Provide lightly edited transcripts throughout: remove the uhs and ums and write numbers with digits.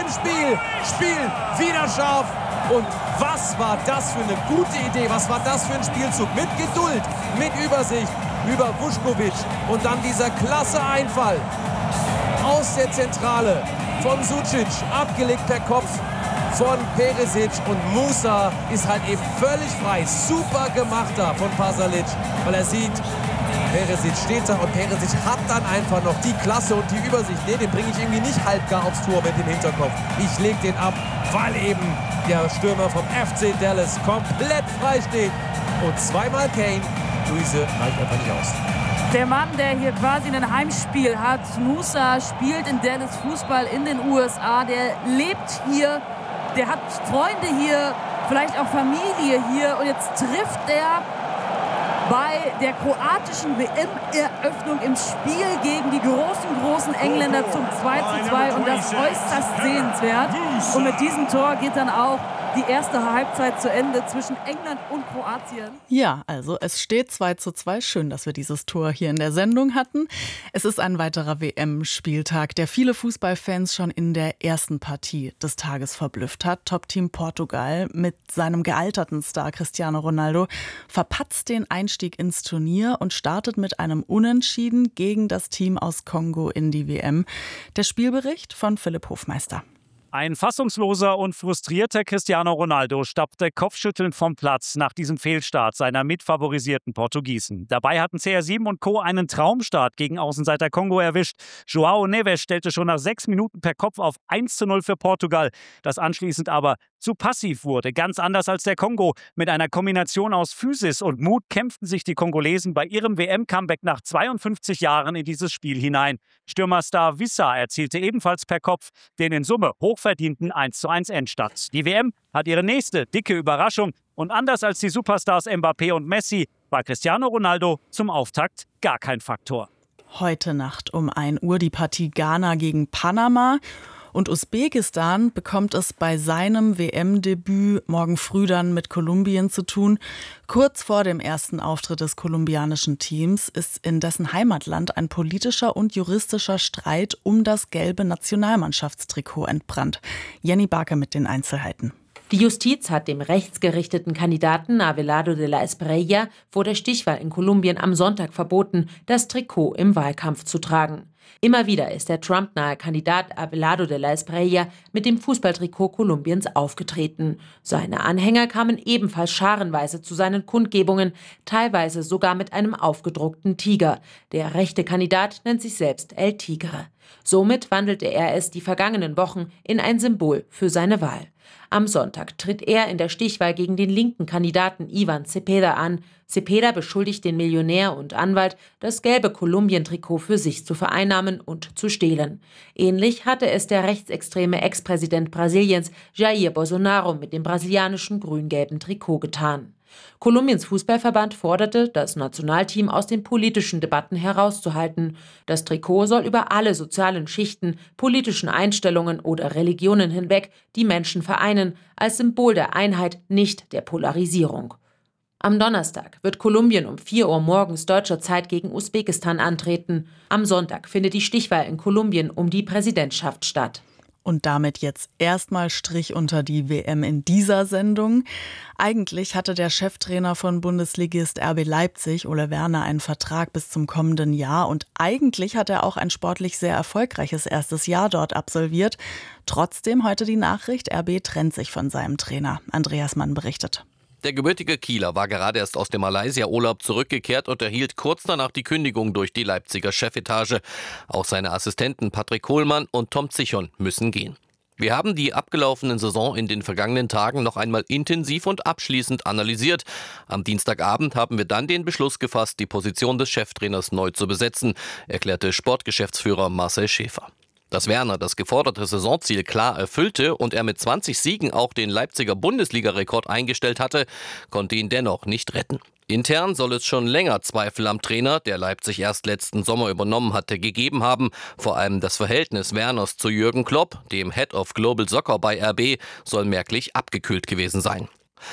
im Spiel, spielen wieder scharf. Und was war das für eine gute Idee, was war das für ein Spielzug? Mit Geduld, mit Übersicht über Vučković und dann dieser klasse Einfall aus der Zentrale von Sucic, abgelegt per Kopf von Perisic und Musa ist halt eben völlig frei. Super gemacht da von Pasalic, weil er sieht, Perisic steht da und Perisic hat dann einfach noch die Klasse und die Übersicht. Nee, den bringe ich irgendwie nicht halbgar aufs Tor mit dem Hinterkopf. Ich leg den ab, weil eben der Stürmer vom FC Dallas komplett frei steht. Und zweimal Kane. Luise reicht einfach nicht aus. Der Mann, der hier quasi ein Heimspiel hat, Musa, spielt in Dallas Fußball in den USA. Der lebt hier, der hat Freunde hier, vielleicht auch Familie hier. Und jetzt trifft er bei der kroatischen WM-Eröffnung im Spiel gegen die großen Engländer zum 2:2 und das äußerst sehenswert. Und mit diesem Tor geht dann auch die erste Halbzeit zu Ende zwischen England und Kroatien. Ja, also es steht 2:2. Schön, dass wir dieses Tor hier in der Sendung hatten. Es ist ein weiterer WM-Spieltag, der viele Fußballfans schon in der ersten Partie des Tages verblüfft hat. Top-Team Portugal mit seinem gealterten Star Cristiano Ronaldo verpatzt den Einstieg ins Turnier und startet mit einem Unentschieden gegen das Team aus Kongo in die WM. Der Spielbericht von Philipp Hofmeister. Ein fassungsloser und frustrierter Cristiano Ronaldo stappte kopfschüttelnd vom Platz nach diesem Fehlstart seiner mitfavorisierten Portugiesen. Dabei hatten CR7 und Co. einen Traumstart gegen Außenseiter Kongo erwischt. João Neves stellte schon nach 6 Minuten per Kopf auf 1:0 für Portugal, das anschließend aber zu passiv wurde. Ganz anders als der Kongo. Mit einer Kombination aus Physis und Mut kämpften sich die Kongolesen bei ihrem WM-Comeback nach 52 Jahren in dieses Spiel hinein. Stürmerstar Wissa erzielte ebenfalls per Kopf den in Summe hochverdienten 1:1 Endstand. Die WM hat ihre nächste dicke Überraschung und anders als die Superstars Mbappé und Messi war Cristiano Ronaldo zum Auftakt gar kein Faktor. Heute Nacht um 1 Uhr die Partie Ghana gegen Panama. Und Usbekistan bekommt es bei seinem WM-Debüt morgen früh dann mit Kolumbien zu tun. Kurz vor dem ersten Auftritt des kolumbianischen Teams ist in dessen Heimatland ein politischer und juristischer Streit um das gelbe Nationalmannschaftstrikot entbrannt. Jenny Barke mit den Einzelheiten. Die Justiz hat dem rechtsgerichteten Kandidaten Abelardo de la Espriella vor der Stichwahl in Kolumbien am Sonntag verboten, das Trikot im Wahlkampf zu tragen. Immer wieder ist der Trump-nahe Kandidat Abelardo de la Espriella mit dem Fußballtrikot Kolumbiens aufgetreten. Seine Anhänger kamen ebenfalls scharenweise zu seinen Kundgebungen, teilweise sogar mit einem aufgedruckten Tiger. Der rechte Kandidat nennt sich selbst El Tigre. Somit wandelte er es die vergangenen Wochen in ein Symbol für seine Wahl. Am Sonntag tritt er in der Stichwahl gegen den linken Kandidaten Ivan Cepeda an. Cepeda beschuldigt den Millionär und Anwalt, das gelbe Kolumbien-Trikot für sich zu vereinnahmen und zu stehlen. Ähnlich hatte es der rechtsextreme Ex-Präsident Brasiliens Jair Bolsonaro mit dem brasilianischen grün-gelben Trikot getan. Kolumbiens Fußballverband forderte, das Nationalteam aus den politischen Debatten herauszuhalten. Das Trikot soll über alle sozialen Schichten, politischen Einstellungen oder Religionen hinweg die Menschen vereinen, als Symbol der Einheit, nicht der Polarisierung. Am Donnerstag wird Kolumbien um 4 Uhr morgens deutscher Zeit gegen Usbekistan antreten. Am Sonntag findet die Stichwahl in Kolumbien um die Präsidentschaft statt. Und damit jetzt erstmal Strich unter die WM in dieser Sendung. Eigentlich hatte der Cheftrainer von Bundesligist RB Leipzig, Ole Werner, einen Vertrag bis zum kommenden Jahr. Und eigentlich hat er auch ein sportlich sehr erfolgreiches erstes Jahr dort absolviert. Trotzdem heute die Nachricht, RB trennt sich von seinem Trainer. Andreas Mann berichtet. Der gebürtige Kieler war gerade erst aus dem Malaysia-Urlaub zurückgekehrt und erhielt kurz danach die Kündigung durch die Leipziger Chefetage. Auch seine Assistenten Patrick Kohlmann und Tom Zichon müssen gehen. Wir haben die abgelaufenen Saison in den vergangenen Tagen noch einmal intensiv und abschließend analysiert. Am Dienstagabend haben wir dann den Beschluss gefasst, die Position des Cheftrainers neu zu besetzen, erklärte Sportgeschäftsführer Marcel Schäfer. Dass Werner das geforderte Saisonziel klar erfüllte und er mit 20 Siegen auch den Leipziger Bundesliga-Rekord eingestellt hatte, konnte ihn dennoch nicht retten. Intern soll es schon länger Zweifel am Trainer, der Leipzig erst letzten Sommer übernommen hatte, gegeben haben. Vor allem das Verhältnis Werners zu Jürgen Klopp, dem Head of Global Soccer bei RB, soll merklich abgekühlt gewesen sein.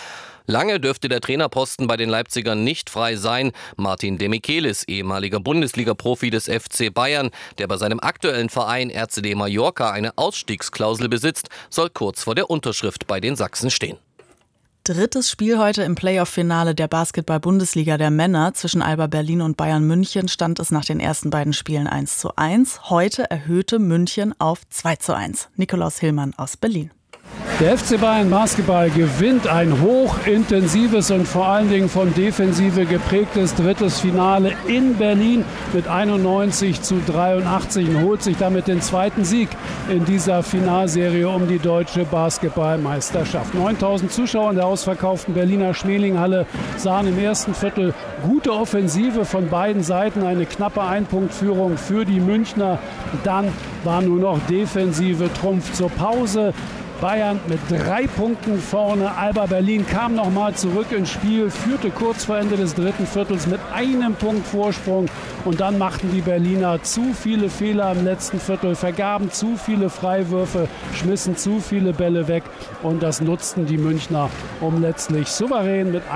Lange dürfte der Trainerposten bei den Leipzigern nicht frei sein. Martin Demichelis, ehemaliger Bundesliga-Profi des FC Bayern, der bei seinem aktuellen Verein RCD Mallorca eine Ausstiegsklausel besitzt, soll kurz vor der Unterschrift bei den Sachsen stehen. Drittes Spiel heute im Playoff-Finale der Basketball-Bundesliga der Männer. Zwischen Alba Berlin und Bayern München stand es nach den ersten beiden Spielen 1:1. Heute erhöhte München auf 2:1. Nikolaus Hillmann aus Berlin. Der FC Bayern Basketball gewinnt ein hochintensives und vor allen Dingen von Defensive geprägtes drittes Finale in Berlin mit 91:83 und holt sich damit den zweiten Sieg in dieser Finalserie um die deutsche Basketballmeisterschaft. 9.000 Zuschauer in der ausverkauften Berliner Schmelinghalle sahen im ersten Viertel gute Offensive von beiden Seiten, eine knappe Einpunktführung für die Münchner. Dann war nur noch Defensive Trumpf zur Pause. Bayern mit 3 Punkten vorne. Alba Berlin kam nochmal zurück ins Spiel, führte kurz vor Ende des dritten Viertels mit 1 Punkt Vorsprung. Und dann machten die Berliner zu viele Fehler im letzten Viertel, vergaben zu viele Freiwürfe, schmissen zu viele Bälle weg. Und das nutzten die Münchner, um letztlich souverän mit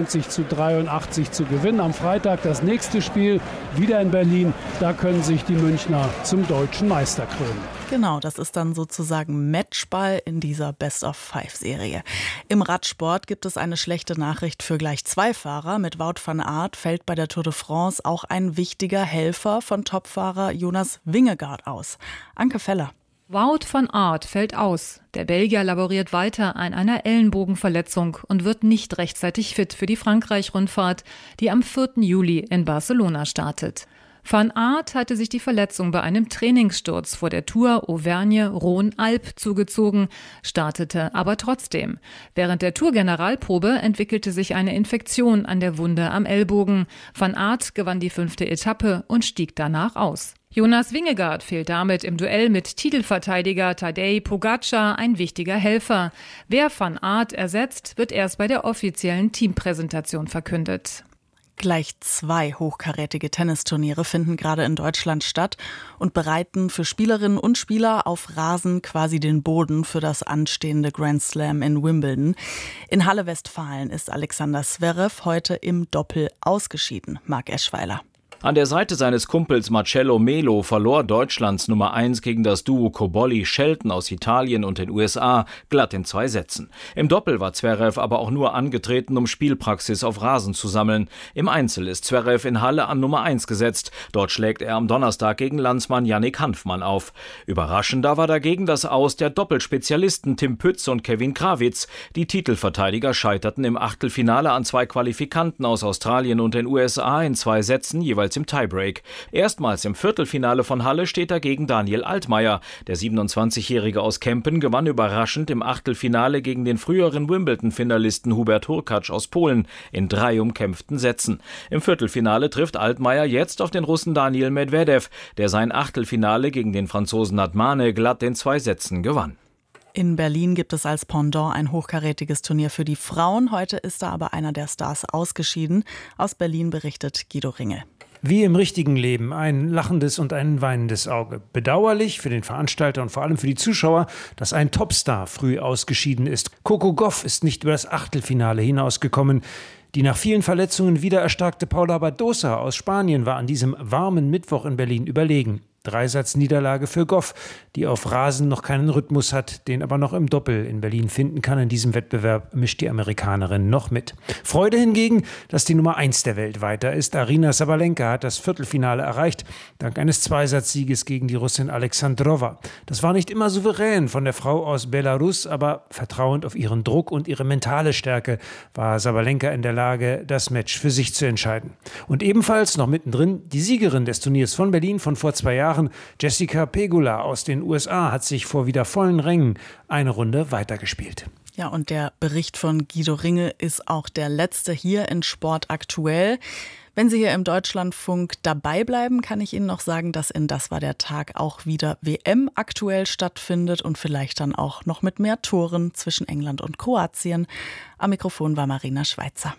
91:83 zu gewinnen. Am Freitag das nächste Spiel, wieder in Berlin. Da können sich die Münchner zum deutschen Meister krönen. Genau, das ist dann sozusagen Matchball in dieser Best-of-5-Serie. Im Radsport gibt es eine schlechte Nachricht für gleich 2 Fahrer. Mit Wout van Aert fällt bei der Tour de France auch ein wichtiger Helfer von Topfahrer Jonas Vingegaard aus. Anke Feller. Wout van Aert fällt aus. Der Belgier laboriert weiter an einer Ellenbogenverletzung und wird nicht rechtzeitig fit für die Frankreich-Rundfahrt, die am 4. Juli in Barcelona startet. Van Aert hatte sich die Verletzung bei einem Trainingssturz vor der Tour Auvergne-Rhône-Alpes zugezogen, startete aber trotzdem. Während der Tour-Generalprobe entwickelte sich eine Infektion an der Wunde am Ellbogen. Van Aert gewann die 5. Etappe und stieg danach aus. Jonas Vingegaard fehlt damit im Duell mit Titelverteidiger Tadej Pogačar ein wichtiger Helfer. Wer Van Aert ersetzt, wird erst bei der offiziellen Teampräsentation verkündet. Gleich 2 hochkarätige Tennisturniere finden gerade in Deutschland statt und bereiten für Spielerinnen und Spieler auf Rasen quasi den Boden für das anstehende Grand Slam in Wimbledon. In Halle-Westfalen ist Alexander Zverev heute im Doppel ausgeschieden. Marc Eschweiler. An der Seite seines Kumpels Marcello Melo verlor Deutschlands Nummer 1 gegen das Duo Cobolli-Shelton aus Italien und den USA glatt in 2 Sätzen. Im Doppel war Zverev aber auch nur angetreten, um Spielpraxis auf Rasen zu sammeln. Im Einzel ist Zverev in Halle an Nummer 1 gesetzt. Dort schlägt er am Donnerstag gegen Landsmann Yannick Hanfmann auf. Überraschender war dagegen das Aus der Doppelspezialisten Tim Pütz und Kevin Krawitz. Die Titelverteidiger scheiterten im Achtelfinale an 2 Qualifikanten aus Australien und den USA in 2 Sätzen, jeweils im Tiebreak. Erstmals im Viertelfinale von Halle steht dagegen Daniel Altmaier. Der 27-Jährige aus Kempen gewann überraschend im Achtelfinale gegen den früheren Wimbledon-Finalisten Hubert Hurkacz aus Polen in 3 umkämpften Sätzen. Im Viertelfinale trifft Altmaier jetzt auf den Russen Daniil Medvedev, der sein Achtelfinale gegen den Franzosen Nadmane glatt in 2 Sätzen gewann. In Berlin gibt es als Pendant ein hochkarätiges Turnier für die Frauen. Heute ist da aber einer der Stars ausgeschieden. Aus Berlin berichtet Guido Ringel. Wie im richtigen Leben, ein lachendes und ein weinendes Auge. Bedauerlich für den Veranstalter und vor allem für die Zuschauer, dass ein Topstar früh ausgeschieden ist. Coco Gauff ist nicht über das Achtelfinale hinausgekommen. Die nach vielen Verletzungen wieder erstarkte Paula Badosa aus Spanien war an diesem warmen Mittwoch in Berlin überlegen. 3-Satz-Niederlage für Gauff, die auf Rasen noch keinen Rhythmus hat, den aber noch im Doppel in Berlin finden kann. In diesem Wettbewerb mischt die Amerikanerin noch mit. Freude hingegen, dass die Nummer 1 der Welt weiter ist. Aryna Sabalenka hat das Viertelfinale erreicht, dank eines 2-Satz-Sieges gegen die Russin Alexandrova. Das war nicht immer souverän von der Frau aus Belarus, aber vertrauend auf ihren Druck und ihre mentale Stärke war Sabalenka in der Lage, das Match für sich zu entscheiden. Und ebenfalls noch mittendrin die Siegerin des Turniers von Berlin von vor 2 Jahren, Jessica Pegula aus den USA, hat sich vor wieder vollen Rängen eine Runde weitergespielt. Ja, und der Bericht von Guido Ringel ist auch der letzte hier in Sport aktuell. Wenn Sie hier im Deutschlandfunk dabei bleiben, kann ich Ihnen noch sagen, dass in Das war der Tag auch wieder WM aktuell stattfindet und vielleicht dann auch noch mit mehr Toren zwischen England und Kroatien. Am Mikrofon war Marina Schweizer.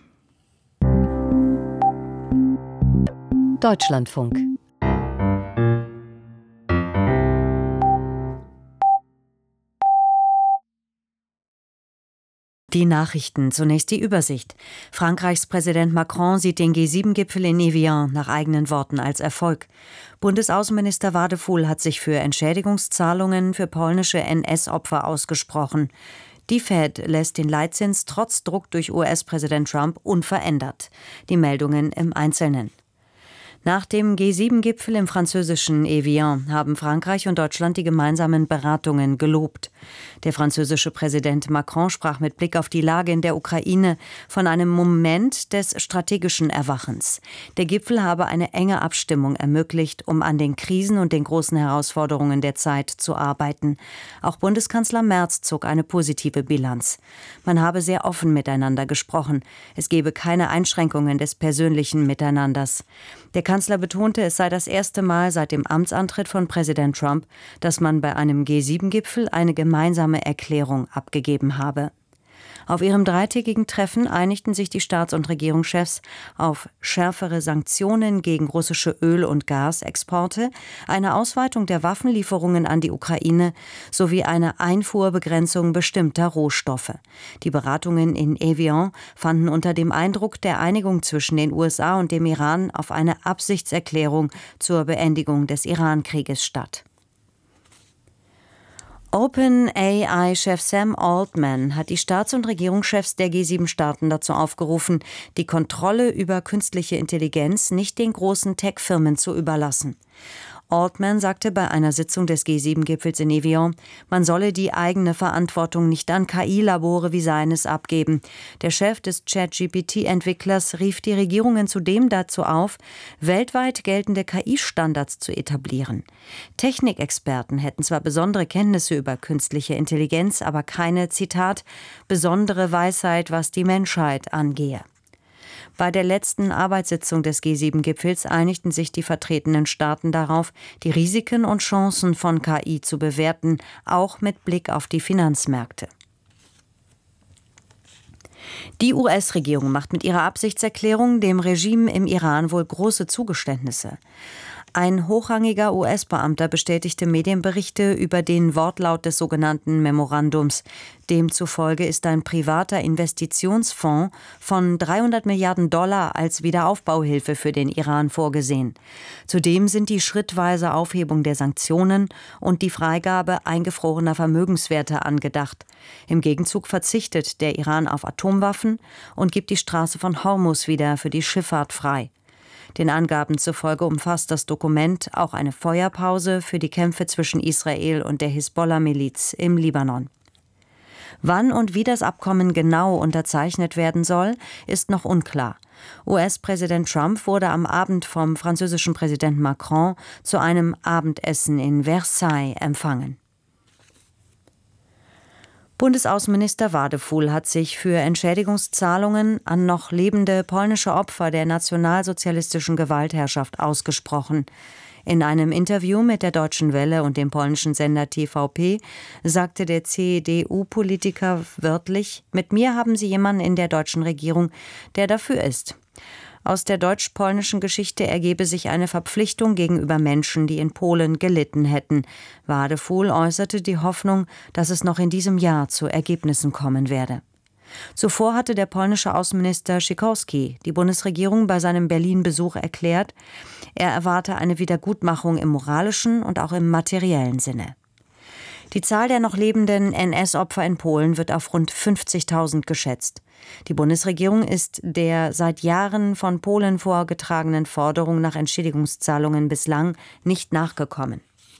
Deutschlandfunk. Die Nachrichten, zunächst die Übersicht. Frankreichs Präsident Macron sieht den G7-Gipfel in Evian nach eigenen Worten als Erfolg. Bundesaußenminister Wadefuhl hat sich für Entschädigungszahlungen für polnische NS-Opfer ausgesprochen. Die Fed lässt den Leitzins trotz Druck durch US-Präsident Trump unverändert. Die Meldungen im Einzelnen. Nach dem G7-Gipfel im französischen Evian haben Frankreich und Deutschland die gemeinsamen Beratungen gelobt. Der französische Präsident Macron sprach mit Blick auf die Lage in der Ukraine von einem Moment des strategischen Erwachens. Der Gipfel habe eine enge Abstimmung ermöglicht, um an den Krisen und den großen Herausforderungen der Zeit zu arbeiten. Auch Bundeskanzler Merz zog eine positive Bilanz. Man habe sehr offen miteinander gesprochen. Es gebe keine Einschränkungen des persönlichen Miteinanders. Der Kanzler betonte, es sei das erste Mal seit dem Amtsantritt von Präsident Trump, dass man bei einem G7-Gipfel eine gemeinsame Erklärung abgegeben habe. Auf ihrem dreitägigen Treffen einigten sich die Staats- und Regierungschefs auf schärfere Sanktionen gegen russische Öl- und Gasexporte, eine Ausweitung der Waffenlieferungen an die Ukraine sowie eine Einfuhrbegrenzung bestimmter Rohstoffe. Die Beratungen in Evian fanden unter dem Eindruck der Einigung zwischen den USA und dem Iran auf eine Absichtserklärung zur Beendigung des Iran-Krieges statt. OpenAI-Chef Sam Altman hat die Staats- und Regierungschefs der G7-Staaten dazu aufgerufen, die Kontrolle über künstliche Intelligenz nicht den großen Tech-Firmen zu überlassen. Altman sagte bei einer Sitzung des G7-Gipfels in Evian, man solle die eigene Verantwortung nicht an KI-Labore wie seines abgeben. Der Chef des ChatGPT-Entwicklers rief die Regierungen zudem dazu auf, weltweit geltende KI-Standards zu etablieren. Technikexperten hätten zwar besondere Kenntnisse über künstliche Intelligenz, aber keine, Zitat, besondere Weisheit, was die Menschheit angehe. Bei der letzten Arbeitssitzung des G7-Gipfels einigten sich die vertretenen Staaten darauf, die Risiken und Chancen von KI zu bewerten, auch mit Blick auf die Finanzmärkte. Die US-Regierung macht mit ihrer Absichtserklärung dem Regime im Iran wohl große Zugeständnisse. Ein hochrangiger US-Beamter bestätigte Medienberichte über den Wortlaut des sogenannten Memorandums. Demzufolge ist ein privater Investitionsfonds von $300 Milliarden als Wiederaufbauhilfe für den Iran vorgesehen. Zudem sind die schrittweise Aufhebung der Sanktionen und die Freigabe eingefrorener Vermögenswerte angedacht. Im Gegenzug verzichtet der Iran auf Atomwaffen und gibt die Straße von Hormuz wieder für die Schifffahrt frei. Den Angaben zufolge umfasst das Dokument auch eine Feuerpause für die Kämpfe zwischen Israel und der Hisbollah-Miliz im Libanon. Wann und wie das Abkommen genau unterzeichnet werden soll, ist noch unklar. US-Präsident Trump wurde am Abend vom französischen Präsidenten Macron zu einem Abendessen in Versailles empfangen. Bundesaußenminister Wadefuhl hat sich für Entschädigungszahlungen an noch lebende polnische Opfer der nationalsozialistischen Gewaltherrschaft ausgesprochen. In einem Interview mit der Deutschen Welle und dem polnischen Sender TVP sagte der CDU-Politiker wörtlich: Mit mir haben Sie jemanden in der deutschen Regierung, der dafür ist. Aus der deutsch-polnischen Geschichte ergebe sich eine Verpflichtung gegenüber Menschen, die in Polen gelitten hätten. Wadefuhl äußerte die Hoffnung, dass es noch in diesem Jahr zu Ergebnissen kommen werde. Zuvor hatte der polnische Außenminister Sikorski die Bundesregierung bei seinem Berlin-Besuch erklärt, er erwarte eine Wiedergutmachung im moralischen und auch im materiellen Sinne. Die Zahl der noch lebenden NS-Opfer in Polen wird auf rund 50.000 geschätzt. Die Bundesregierung ist der seit Jahren von Polen vorgetragenen Forderung nach Entschädigungszahlungen bislang nicht nachgekommen.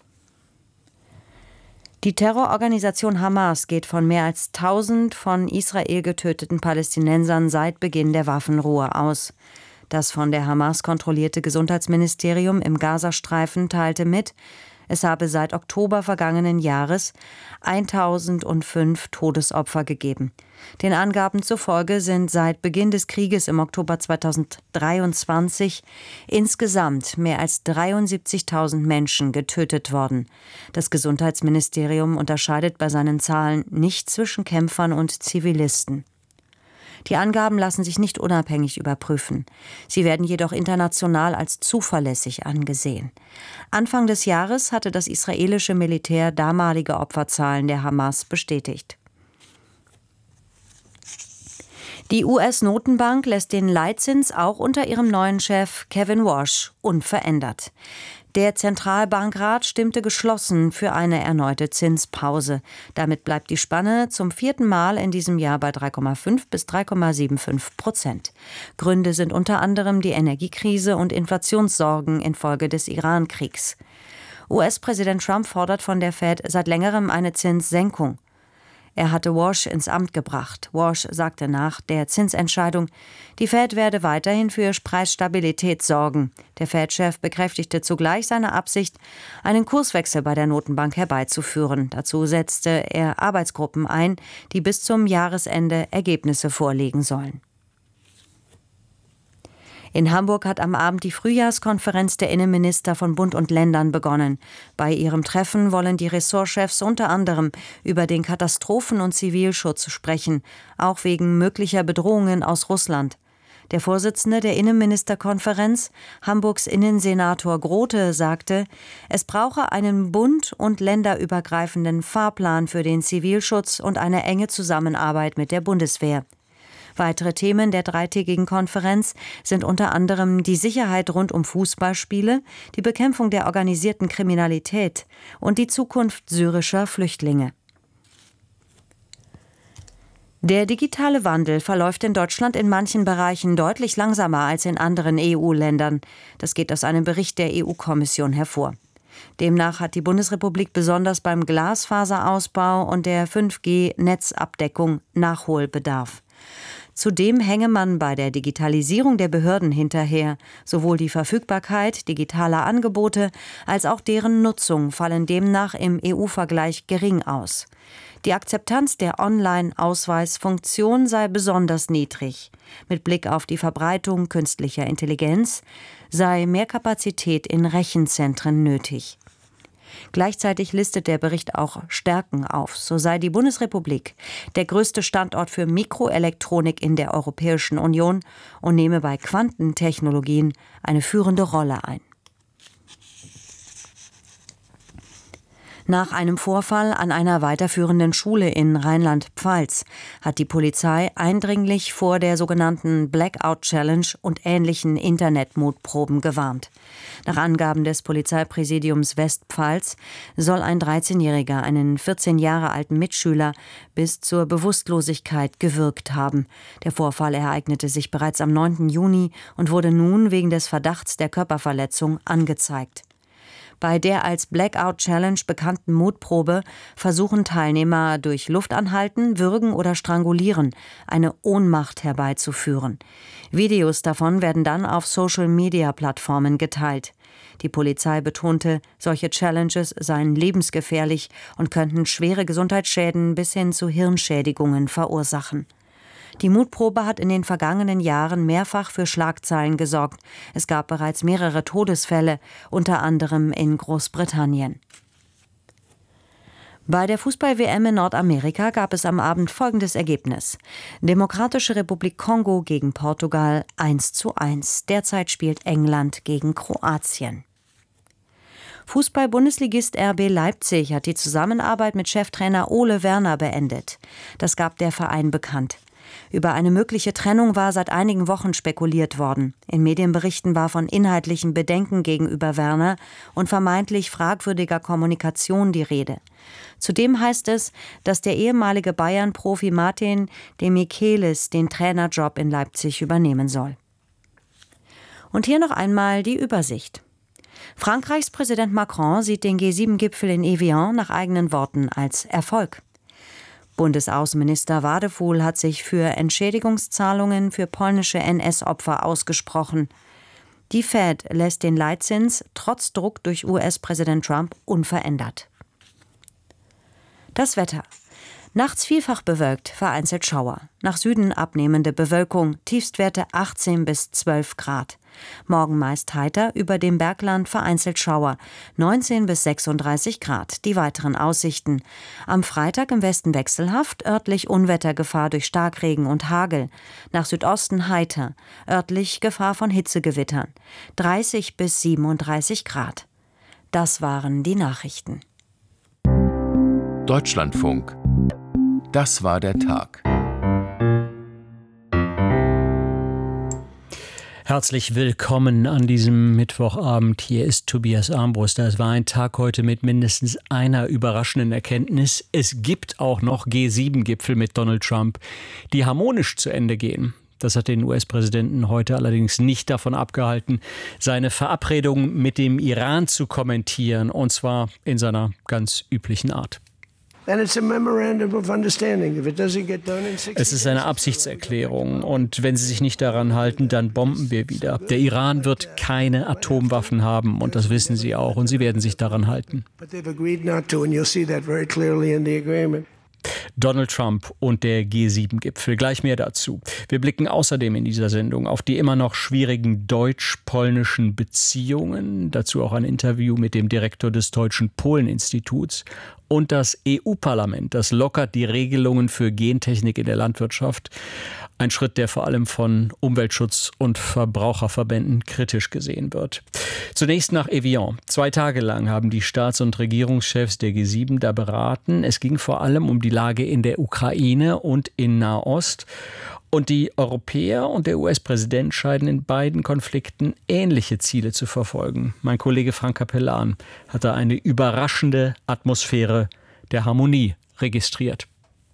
Die Terrororganisation Hamas geht von mehr als 1000 von Israel getöteten Palästinensern seit Beginn der Waffenruhe aus. Das von der Hamas kontrollierte Gesundheitsministerium im Gazastreifen teilte mit, es habe seit Oktober vergangenen Jahres 1005 Todesopfer gegeben. Den Angaben zufolge sind seit Beginn des Krieges im Oktober 2023 insgesamt mehr als 73.000 Menschen getötet worden. Das Gesundheitsministerium unterscheidet bei seinen Zahlen nicht zwischen Kämpfern und Zivilisten. Die Angaben lassen sich nicht unabhängig überprüfen. Sie werden jedoch international als zuverlässig angesehen. Anfang des Jahres hatte das israelische Militär damalige Opferzahlen der Hamas bestätigt. Die US-Notenbank lässt den Leitzins auch unter ihrem neuen Chef Kevin Warsh unverändert. Der Zentralbankrat stimmte geschlossen für eine erneute Zinspause. Damit bleibt die Spanne zum 4. Mal in diesem Jahr bei 3,5 bis 3,75%. Gründe sind unter anderem die Energiekrise und Inflationssorgen infolge des Iran-Kriegs. US-Präsident Trump fordert von der Fed seit längerem eine Zinssenkung. Er hatte Warsh ins Amt gebracht. Warsh sagte nach der Zinsentscheidung, die Fed werde weiterhin für Preisstabilität sorgen. Der Fed-Chef bekräftigte zugleich seine Absicht, einen Kurswechsel bei der Notenbank herbeizuführen. Dazu setzte er Arbeitsgruppen ein, die bis zum Jahresende Ergebnisse vorlegen sollen. In Hamburg hat am Abend die Frühjahrskonferenz der Innenminister von Bund und Ländern begonnen. Bei ihrem Treffen wollen die Ressortchefs unter anderem über den Katastrophen- und Zivilschutz sprechen, auch wegen möglicher Bedrohungen aus Russland. Der Vorsitzende der Innenministerkonferenz, Hamburgs Innensenator Grote, sagte, es brauche einen bund- und länderübergreifenden Fahrplan für den Zivilschutz und eine enge Zusammenarbeit mit der Bundeswehr. Weitere Themen der dreitägigen Konferenz sind unter anderem die Sicherheit rund um Fußballspiele, die Bekämpfung der organisierten Kriminalität und die Zukunft syrischer Flüchtlinge. Der digitale Wandel verläuft in Deutschland in manchen Bereichen deutlich langsamer als in anderen EU-Ländern. Das geht aus einem Bericht der EU-Kommission hervor. Demnach hat die Bundesrepublik besonders beim Glasfaserausbau und der 5G-Netzabdeckung Nachholbedarf. Zudem hänge man bei der Digitalisierung der Behörden hinterher. Sowohl die Verfügbarkeit digitaler Angebote als auch deren Nutzung fallen demnach im EU-Vergleich gering aus. Die Akzeptanz der Online-Ausweisfunktion sei besonders niedrig. Mit Blick auf die Verbreitung künstlicher Intelligenz sei mehr Kapazität in Rechenzentren nötig. Gleichzeitig listet der Bericht auch Stärken auf. So sei die Bundesrepublik der größte Standort für Mikroelektronik in der Europäischen Union und nehme bei Quantentechnologien eine führende Rolle ein. Nach einem Vorfall an einer weiterführenden Schule in Rheinland-Pfalz hat die Polizei eindringlich vor der sogenannten Blackout-Challenge und ähnlichen Internetmutproben gewarnt. Nach Angaben des Polizeipräsidiums Westpfalz soll ein 13-Jähriger einen 14 Jahre alten Mitschüler bis zur Bewusstlosigkeit gewürgt haben. Der Vorfall ereignete sich bereits am 9. Juni und wurde nun wegen des Verdachts der Körperverletzung angezeigt. Bei der als Blackout-Challenge bekannten Mutprobe versuchen Teilnehmer durch Luftanhalten, Würgen oder Strangulieren eine Ohnmacht herbeizuführen. Videos davon werden dann auf Social-Media-Plattformen geteilt. Die Polizei betonte, solche Challenges seien lebensgefährlich und könnten schwere Gesundheitsschäden bis hin zu Hirnschädigungen verursachen. Die Mutprobe hat in den vergangenen Jahren mehrfach für Schlagzeilen gesorgt. Es gab bereits mehrere Todesfälle, unter anderem in Großbritannien. Bei der Fußball-WM in Nordamerika gab es am Abend folgendes Ergebnis. Demokratische Republik Kongo gegen Portugal 1:1. Derzeit spielt England gegen Kroatien. Fußball-Bundesligist RB Leipzig hat die Zusammenarbeit mit Cheftrainer Ole Werner beendet. Das gab der Verein bekannt. Über eine mögliche Trennung war seit einigen Wochen spekuliert worden. In Medienberichten war von inhaltlichen Bedenken gegenüber Werner und vermeintlich fragwürdiger Kommunikation die Rede. Zudem heißt es, dass der ehemalige Bayern-Profi Martin de Michelis den Trainerjob in Leipzig übernehmen soll. Und hier noch einmal die Übersicht. Frankreichs Präsident Macron sieht den G7-Gipfel in Evian nach eigenen Worten als Erfolg. Bundesaußenminister Wadefuhl hat sich für Entschädigungszahlungen für polnische NS-Opfer ausgesprochen. Die Fed lässt den Leitzins trotz Druck durch US-Präsident Trump unverändert. Das Wetter. Nachts vielfach bewölkt, vereinzelt Schauer. Nach Süden abnehmende Bewölkung, Tiefstwerte 18 bis 12 Grad. Morgen meist heiter, über dem Bergland vereinzelt Schauer, 19 bis 36 Grad. Die weiteren Aussichten. Am Freitag im Westen wechselhaft, örtlich Unwettergefahr durch Starkregen und Hagel. Nach Südosten heiter, örtlich Gefahr von Hitzegewittern, 30 bis 37 Grad. Das waren die Nachrichten. Deutschlandfunk. Das war der Tag. Herzlich willkommen an diesem Mittwochabend. Hier ist Tobias Armbruster. Es war ein Tag heute mit mindestens einer überraschenden Erkenntnis. Es gibt auch noch G7-Gipfel mit Donald Trump, die harmonisch zu Ende gehen. Das hat den US-Präsidenten heute allerdings nicht davon abgehalten, seine Verabredung mit dem Iran zu kommentieren, und zwar in seiner ganz üblichen Art. Es ist eine Absichtserklärung, und wenn sie sich nicht daran halten, dann bomben wir wieder. Der Iran wird keine Atomwaffen haben, und das wissen sie auch, und sie werden sich daran halten. Donald Trump und der G7-Gipfel. Gleich mehr dazu. Wir blicken außerdem in dieser Sendung auf die immer noch schwierigen deutsch-polnischen Beziehungen. Dazu auch ein Interview mit dem Direktor des Deutschen Polen-Instituts. Und das EU-Parlament, das lockert die Regelungen für Gentechnik in der Landwirtschaft. Ein Schritt, der vor allem von Umweltschutz- und Verbraucherverbänden kritisch gesehen wird. Zunächst nach Evian. 2 Tage lang haben die Staats- und Regierungschefs der G7 da beraten. Es ging vor allem um die Lage in der Ukraine und in Nahost. Und die Europäer und der US-Präsident scheinen in beiden Konflikten ähnliche Ziele zu verfolgen. Mein Kollege Frank Capellan hat da eine überraschende Atmosphäre der Harmonie registriert.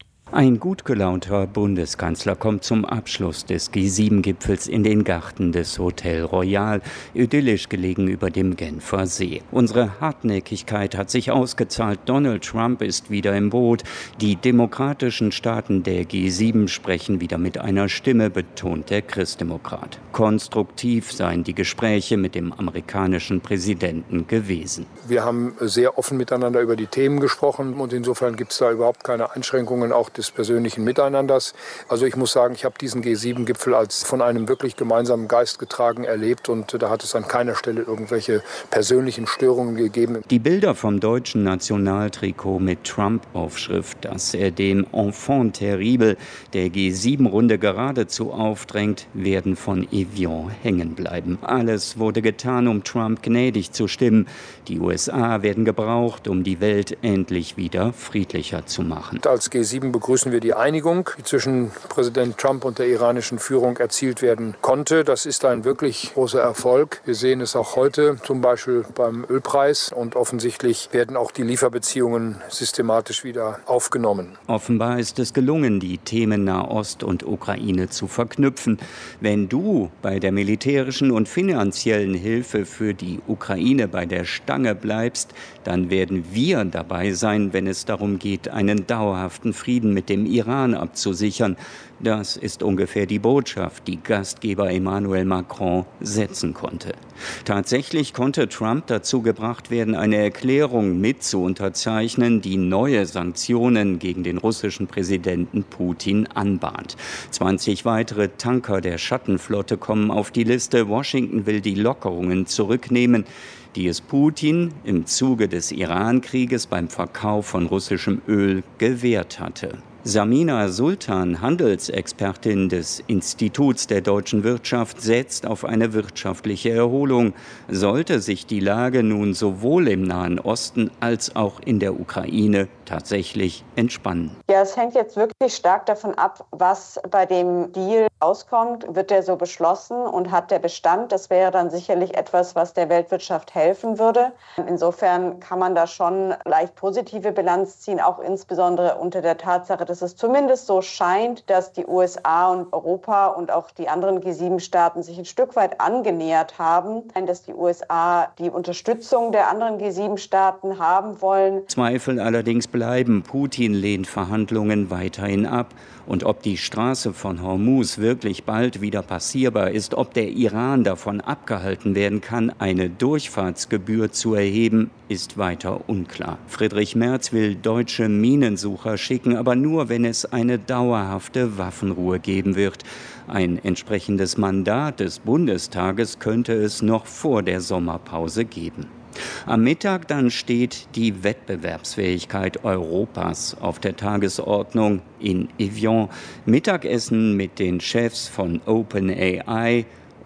Ein gut gelaunter Bundeskanzler kommt zum Abschluss des G7-Gipfels in den Garten des Hotel Royal, idyllisch gelegen über dem Genfer See. Unsere Hartnäckigkeit hat sich ausgezahlt. Donald Trump ist wieder im Boot. Die demokratischen Staaten der G7 sprechen wieder mit einer Stimme, betont der Christdemokrat. Konstruktiv seien die Gespräche mit dem amerikanischen Präsidenten gewesen. Wir haben sehr offen miteinander über die Themen gesprochen, und insofern gibt es da überhaupt keine Einschränkungen, auch des persönlichen Miteinanders. Also ich muss sagen, ich habe diesen G7-Gipfel als von einem wirklich gemeinsamen Geist getragen erlebt, und da hat es an keiner Stelle irgendwelche persönlichen Störungen gegeben. Die Bilder vom deutschen Nationaltrikot mit Trump-Aufschrift, dass er dem Enfant terrible der G7-Runde geradezu aufdrängt, werden von Evian hängen bleiben. Alles wurde getan, um Trump gnädig zu stimmen. Die USA werden gebraucht, um die Welt endlich wieder friedlicher zu machen. Als G7 begrüßen wir die Einigung, die zwischen Präsident Trump und der iranischen Führung erzielt werden konnte. Das ist ein wirklich großer Erfolg. Wir sehen es auch heute, zum Beispiel beim Ölpreis. Und offensichtlich werden auch die Lieferbeziehungen systematisch wieder aufgenommen. Offenbar ist es gelungen, die Themen Nahost und Ukraine zu verknüpfen. Wenn du bei der militärischen und finanziellen Hilfe für die Ukraine bei der Stange bleibst, dann werden wir dabei sein, wenn es darum geht, einen dauerhaften Frieden mit dem Iran abzusichern. Das ist ungefähr die Botschaft, die Gastgeber Emmanuel Macron setzen konnte. Tatsächlich konnte Trump dazu gebracht werden, eine Erklärung mit zu unterzeichnen, die neue Sanktionen gegen den russischen Präsidenten Putin anbahnt. 20 weitere Tanker der Schattenflotte kommen auf die Liste. Washington will die Lockerungen zurücknehmen, die es Putin im Zuge des Iran-Krieges beim Verkauf von russischem Öl gewährt hatte. Samina Sultan, Handelsexpertin des Instituts der deutschen Wirtschaft, setzt auf eine wirtschaftliche Erholung. Sollte sich die Lage nun sowohl im Nahen Osten als auch in der Ukraine tatsächlich entspannen? Ja, es hängt jetzt wirklich stark davon ab, was bei dem Deal rauskommt. Wird der so beschlossen und hat der Bestand? Das wäre dann sicherlich etwas, was der Weltwirtschaft helfen würde. Insofern kann man da schon leicht positive Bilanz ziehen, auch insbesondere unter der Tatsache, dass es zumindest so scheint, dass die USA und Europa und auch die anderen G7-Staaten sich ein Stück weit angenähert haben, dass die USA die Unterstützung der anderen G7-Staaten haben wollen. Zweifel allerdings bleiben. Putin lehnt Verhandlungen weiterhin ab. Und ob die Straße von Hormuz wirklich bald wieder passierbar ist, ob der Iran davon abgehalten werden kann, eine Durchfahrtsgebühr zu erheben, ist weiter unklar. Friedrich Merz will deutsche Minensucher schicken, aber nur, wenn es eine dauerhafte Waffenruhe geben wird. Ein entsprechendes Mandat des Bundestages könnte es noch vor der Sommerpause geben. Am Mittag dann steht die Wettbewerbsfähigkeit Europas auf der Tagesordnung in Evian. Mittagessen mit den Chefs von OpenAI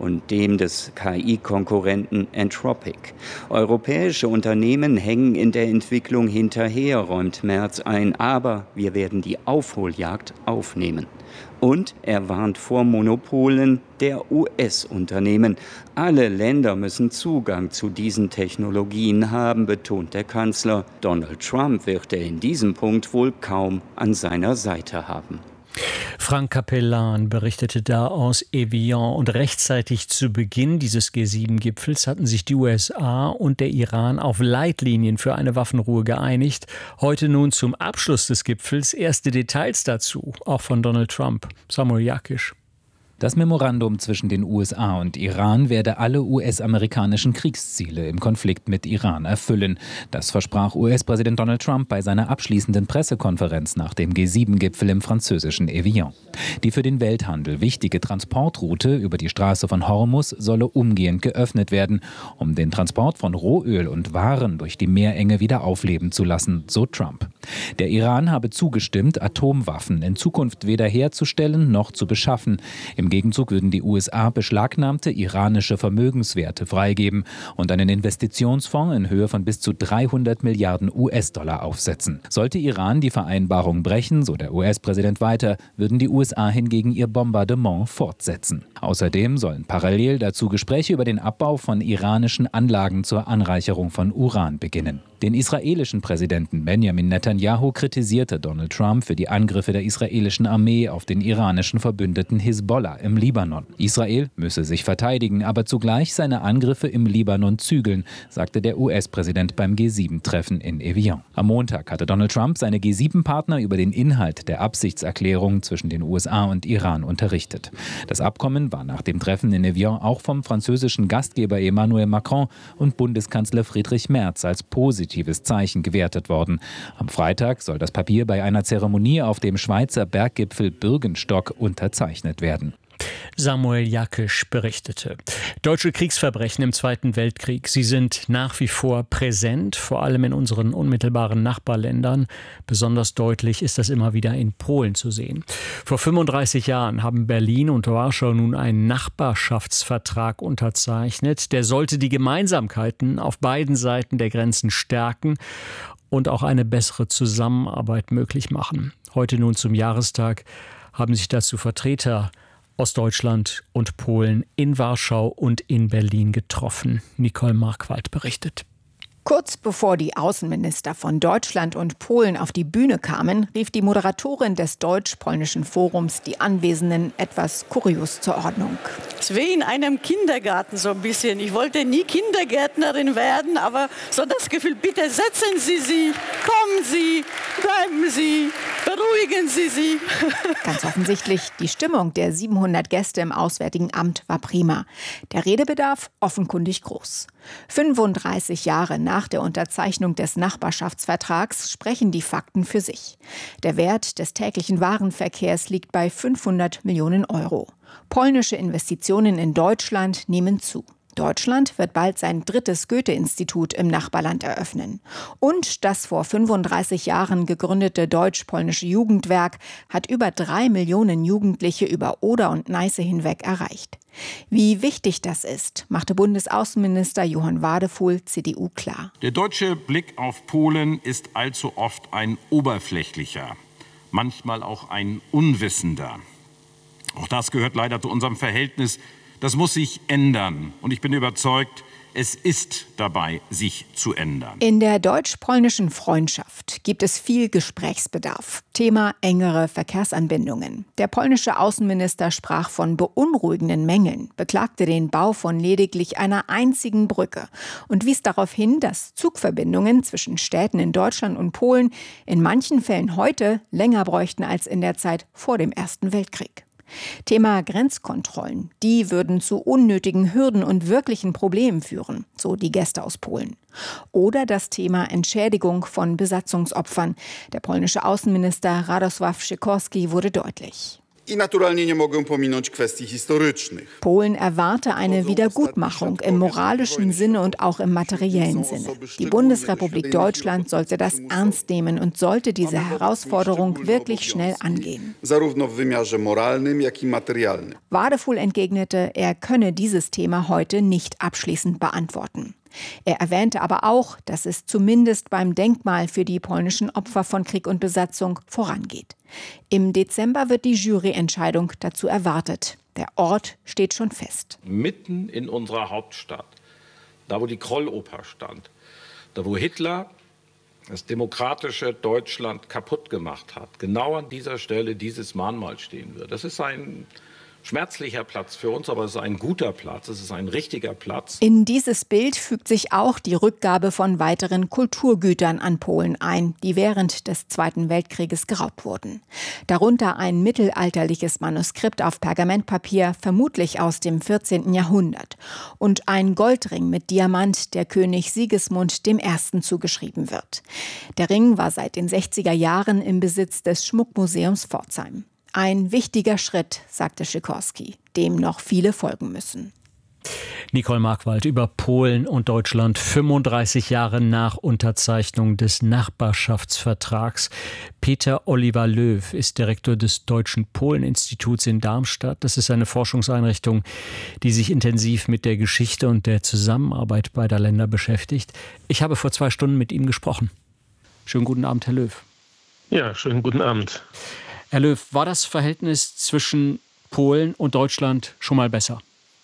und dem des KI-Konkurrenten Anthropic. Europäische Unternehmen hängen in der Entwicklung hinterher, räumt Merz ein, aber wir werden die Aufholjagd aufnehmen. Und er warnt vor Monopolen der US-Unternehmen. Alle Länder müssen Zugang zu diesen Technologien haben, betont der Kanzler. Donald Trump wird er in diesem Punkt wohl kaum an seiner Seite haben. Frank Capellan berichtete da aus Evian und rechtzeitig zu Beginn dieses G7-Gipfels hatten sich die USA und der Iran auf Leitlinien für eine Waffenruhe geeinigt. Heute nun zum Abschluss des Gipfels erste Details dazu, auch von Donald Trump. Samuel Jakisch. Das Memorandum zwischen den USA und Iran werde alle US-amerikanischen Kriegsziele im Konflikt mit Iran erfüllen. Das versprach US-Präsident Donald Trump bei seiner abschließenden Pressekonferenz nach dem G7-Gipfel im französischen Evian. Die für den Welthandel wichtige Transportroute über die Straße von Hormuz solle umgehend geöffnet werden, um den Transport von Rohöl und Waren durch die Meerenge wieder aufleben zu lassen, so Trump. Der Iran habe zugestimmt, Atomwaffen in Zukunft weder herzustellen noch zu beschaffen. Im Gegenzug würden die USA beschlagnahmte iranische Vermögenswerte freigeben und einen Investitionsfonds in Höhe von bis zu 300 Milliarden US-Dollar aufsetzen. Sollte Iran die Vereinbarung brechen, so der US-Präsident weiter, würden die USA hingegen ihr Bombardement fortsetzen. Außerdem sollen parallel dazu Gespräche über den Abbau von iranischen Anlagen zur Anreicherung von Uran beginnen. Den israelischen Präsidenten Benjamin Netanyahu kritisierte Donald Trump für die Angriffe der israelischen Armee auf den iranischen Verbündeten Hisbollah im Libanon. Israel müsse sich verteidigen, aber zugleich seine Angriffe im Libanon zügeln, sagte der US-Präsident beim G7-Treffen in Evian. Am Montag hatte Donald Trump seine G7-Partner über den Inhalt der Absichtserklärung zwischen den USA und Iran unterrichtet. Das Abkommen war nach dem Treffen in Evian auch vom französischen Gastgeber Emmanuel Macron und Bundeskanzler Friedrich Merz als positives Zeichen gewertet worden. Am Freitag soll das Papier bei einer Zeremonie auf dem Schweizer Berggipfel Bürgenstock unterzeichnet werden. Samuel Jakisch berichtete. Deutsche Kriegsverbrechen im Zweiten Weltkrieg, sie sind nach wie vor präsent, vor allem in unseren unmittelbaren Nachbarländern. Besonders deutlich ist das immer wieder in Polen zu sehen. Vor 35 Jahren haben Berlin und Warschau nun einen Nachbarschaftsvertrag unterzeichnet. Der sollte die Gemeinsamkeiten auf beiden Seiten der Grenzen stärken und auch eine bessere Zusammenarbeit möglich machen. Heute nun zum Jahrestag haben sich dazu Vertreter aus Deutschland und Polen in Warschau und in Berlin getroffen. Nicole Markwald berichtet. Kurz bevor die Außenminister von Deutschland und Polen auf die Bühne kamen, rief die Moderatorin des Deutsch-Polnischen Forums die Anwesenden etwas kurios zur Ordnung. Es ist wie in einem Kindergarten so ein bisschen. Ich wollte nie Kindergärtnerin werden, aber so das Gefühl, bitte setzen Sie sich, kommen Sie, bleiben Sie, beruhigen Sie sich. Ganz offensichtlich, die Stimmung der 700 Gäste im Auswärtigen Amt war prima. Der Redebedarf offenkundig groß. 35 Jahre nach der Unterzeichnung des Nachbarschaftsvertrags sprechen die Fakten für sich. Der Wert des täglichen Warenverkehrs liegt bei 500 Millionen Euro. Polnische Investitionen in Deutschland nehmen zu. Deutschland wird bald sein 3. Goethe-Institut im Nachbarland eröffnen. Und das vor 35 Jahren gegründete Deutsch-Polnische Jugendwerk hat über 3 Millionen Jugendliche über Oder und Neiße hinweg erreicht. Wie wichtig das ist, machte Bundesaußenminister Johann Wadefuhl, CDU, klar. Der deutsche Blick auf Polen ist allzu oft ein oberflächlicher, manchmal auch ein unwissender. Auch das gehört leider zu unserem Verhältnis. Das muss sich ändern. Und ich bin überzeugt, es ist dabei, sich zu ändern. In der deutsch-polnischen Freundschaft gibt es viel Gesprächsbedarf. Thema engere Verkehrsanbindungen. Der polnische Außenminister sprach von beunruhigenden Mängeln, beklagte den Bau von lediglich einer einzigen Brücke und wies darauf hin, dass Zugverbindungen zwischen Städten in Deutschland und Polen in manchen Fällen heute länger bräuchten als in der Zeit vor dem Ersten Weltkrieg. Thema Grenzkontrollen, die würden zu unnötigen Hürden und wirklichen Problemen führen, so die Gäste aus Polen. Oder das Thema Entschädigung von Besatzungsopfern. Der polnische Außenminister Radosław Sikorski wurde deutlich. Polen erwarte eine Wiedergutmachung im moralischen Sinne und auch im materiellen Sinne. Die Bundesrepublik Deutschland sollte das ernst nehmen und sollte diese Herausforderung wirklich schnell angehen. Wadefuhl entgegnete, er könne dieses Thema heute nicht abschließend beantworten. Er erwähnte aber auch, dass es zumindest beim Denkmal für die polnischen Opfer von Krieg und Besatzung vorangeht. Im Dezember wird die Juryentscheidung dazu erwartet. Der Ort steht schon fest. Mitten in unserer Hauptstadt, da wo die Krolloper stand, da wo Hitler das demokratische Deutschland kaputt gemacht hat, genau an dieser Stelle dieses Mahnmal stehen wird. Das ist ein schmerzlicher Platz für uns, aber es ist ein guter Platz, es ist ein richtiger Platz. In dieses Bild fügt sich auch die Rückgabe von weiteren Kulturgütern an Polen ein, die während des Zweiten Weltkrieges geraubt wurden. Darunter ein mittelalterliches Manuskript auf Pergamentpapier, vermutlich aus dem 14. Jahrhundert. Und ein Goldring mit Diamant, der König Sigismund I. zugeschrieben wird. Der Ring war seit den 60er Jahren im Besitz des Schmuckmuseums Pforzheim. Ein wichtiger Schritt, sagte Sikorski, dem noch viele folgen müssen. Nicole Markwald über Polen und Deutschland 35 Jahre nach Unterzeichnung des Nachbarschaftsvertrags. Peter Oliver Löw ist Direktor des Deutschen Polen-Instituts in Darmstadt. Das ist eine Forschungseinrichtung, die sich intensiv mit der Geschichte und der Zusammenarbeit beider Länder beschäftigt. Ich habe vor 2 Stunden mit ihm gesprochen. Schönen guten Abend, Herr Löw. Ja, schönen guten Abend. Herr Löw, war das Verhältnis zwischen Polen und Deutschland schon mal besser?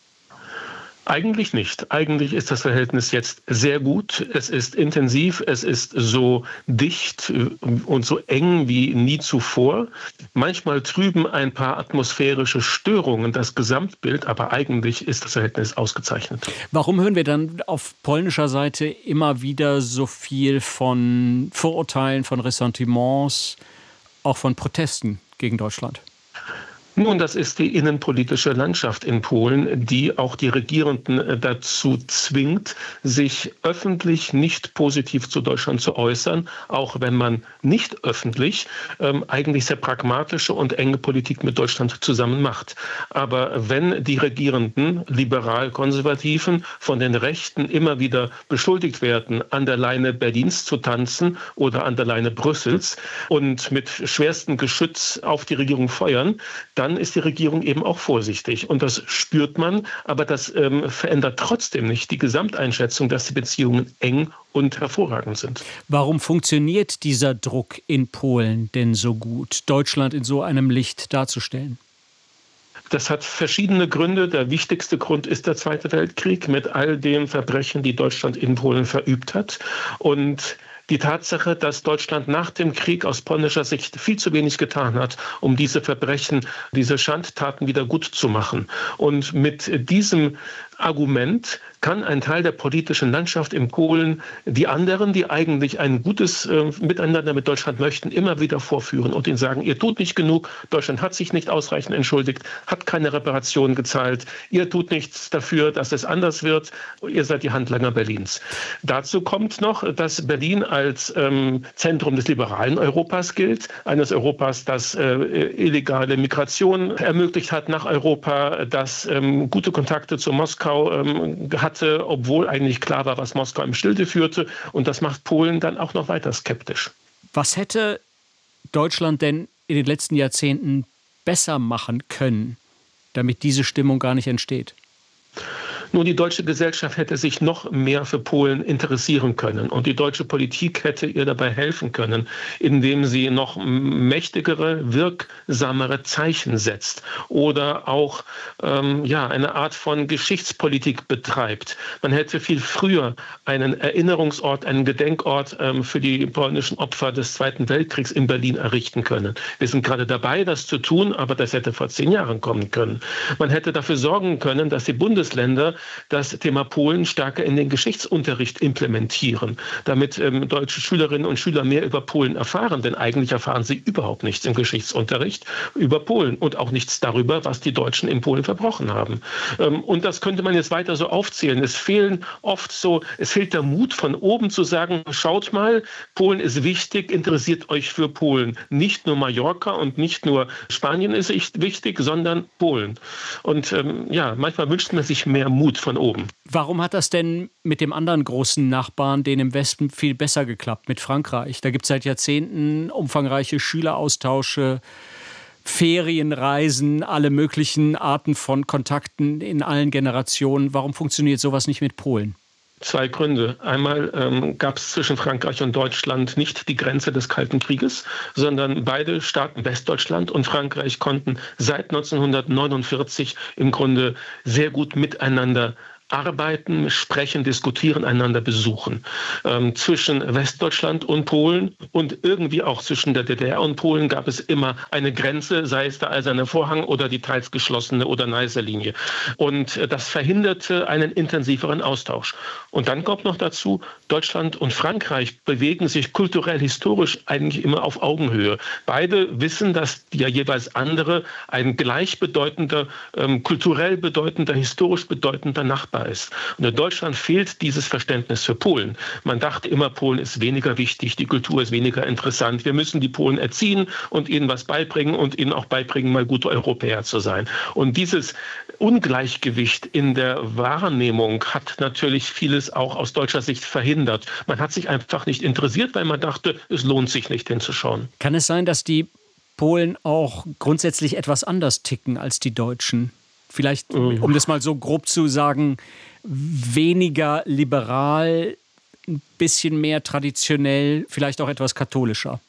Eigentlich nicht. Eigentlich ist das Verhältnis jetzt sehr gut. Es ist intensiv, es ist so dicht und so eng wie nie zuvor. Manchmal trüben ein paar atmosphärische Störungen das Gesamtbild, aber eigentlich ist das Verhältnis ausgezeichnet. Warum hören wir dann auf polnischer Seite immer wieder so viel von Vorurteilen, von Ressentiments, auch von Protesten gegen Deutschland? Nun, das ist die innenpolitische Landschaft in Polen, die auch die Regierenden dazu zwingt, sich öffentlich nicht positiv zu Deutschland zu äußern, auch wenn man nicht öffentlich eigentlich sehr pragmatische und enge Politik mit Deutschland zusammen macht. Aber wenn die Regierenden, liberal-konservativen, von den Rechten immer wieder beschuldigt werden, an der Leine Berlins zu tanzen oder an der Leine Brüssels und mit schwerstem Geschütz auf die Regierung feuern, dann ist die Regierung eben auch vorsichtig. Und das spürt man, aber das verändert trotzdem nicht die Gesamteinschätzung, dass die Beziehungen eng und hervorragend sind. Warum funktioniert dieser Druck in Polen denn so gut, Deutschland in so einem Licht darzustellen? Das hat verschiedene Gründe. Der wichtigste Grund ist der Zweite Weltkrieg mit all den Verbrechen, die Deutschland in Polen verübt hat. Und die Tatsache, dass Deutschland nach dem Krieg aus polnischer Sicht viel zu wenig getan hat, um diese Verbrechen, diese Schandtaten wieder gut zu machen. Und mit diesem Argument kann ein Teil der politischen Landschaft in Polen die anderen, die eigentlich ein gutes Miteinander mit Deutschland möchten, immer wieder vorführen und ihnen sagen, ihr tut nicht genug, Deutschland hat sich nicht ausreichend entschuldigt, hat keine Reparationen gezahlt, ihr tut nichts dafür, dass es anders wird, ihr seid die Handlanger Berlins. Dazu kommt noch, dass Berlin als Zentrum des liberalen Europas gilt, eines Europas, das illegale Migration ermöglicht hat nach Europa, das gute Kontakte zu Moskau hatte, obwohl eigentlich klar war, was Moskau im Schilde führte. Und das macht Polen dann auch noch weiter skeptisch. Was hätte Deutschland denn in den letzten Jahrzehnten besser machen können, damit diese Stimmung gar nicht entsteht? Nun, die deutsche Gesellschaft hätte sich noch mehr für Polen interessieren können und die deutsche Politik hätte ihr dabei helfen können, indem sie noch mächtigere, wirksamere Zeichen setzt oder auch eine Art von Geschichtspolitik betreibt. Man hätte viel früher einen Erinnerungsort, einen Gedenkort für die polnischen Opfer des Zweiten Weltkriegs in Berlin errichten können. Wir sind gerade dabei, das zu tun, aber das hätte vor 10 Jahren kommen können. Man hätte dafür sorgen können, dass die Bundesländer das Thema Polen stärker in den Geschichtsunterricht implementieren, damit deutsche Schülerinnen und Schüler mehr über Polen erfahren, denn eigentlich erfahren sie überhaupt nichts im Geschichtsunterricht über Polen und auch nichts darüber, was die Deutschen in Polen verbrochen haben. Und das könnte man jetzt weiter so aufzählen. Es fehlt der Mut von oben zu sagen, schaut mal, Polen ist wichtig, interessiert euch für Polen. Nicht nur Mallorca und nicht nur Spanien ist wichtig, sondern Polen. Und manchmal wünscht man sich mehr Mut von oben. Warum hat das denn mit dem anderen großen Nachbarn, den im Westen, viel besser geklappt, mit Frankreich? Da gibt es seit Jahrzehnten umfangreiche Schüleraustausche, Ferienreisen, alle möglichen Arten von Kontakten in allen Generationen. Warum funktioniert sowas nicht mit Polen? 2 Gründe. Einmal gab es zwischen Frankreich und Deutschland nicht die Grenze des Kalten Krieges, sondern beide Staaten, Westdeutschland und Frankreich, konnten seit 1949 im Grunde sehr gut miteinander arbeiten, sprechen, diskutieren, einander besuchen. Zwischen Westdeutschland und Polen und irgendwie auch zwischen der DDR und Polen gab es immer eine Grenze, sei es der Eiserne Vorhang oder die teils geschlossene Oder-Neiße-Linie. Und das verhinderte einen intensiveren Austausch. Und dann kommt noch dazu, Deutschland und Frankreich bewegen sich kulturell, historisch eigentlich immer auf Augenhöhe. Beide wissen, dass der jeweils andere ein gleichbedeutender, kulturell bedeutender, historisch bedeutender Nachbar ist. Und in Deutschland fehlt dieses Verständnis für Polen. Man dachte immer, Polen ist weniger wichtig, die Kultur ist weniger interessant. Wir müssen die Polen erziehen und ihnen was beibringen und ihnen auch beibringen, mal gute Europäer zu sein. Und dieses Ungleichgewicht in der Wahrnehmung hat natürlich vieles auch aus deutscher Sicht verhindert. Man hat sich einfach nicht interessiert, weil man dachte, es lohnt sich nicht hinzuschauen. Kann es sein, dass die Polen auch grundsätzlich etwas anders ticken als die Deutschen? Vielleicht, um das mal so grob zu sagen, weniger liberal, ein bisschen mehr traditionell, vielleicht auch etwas katholischer?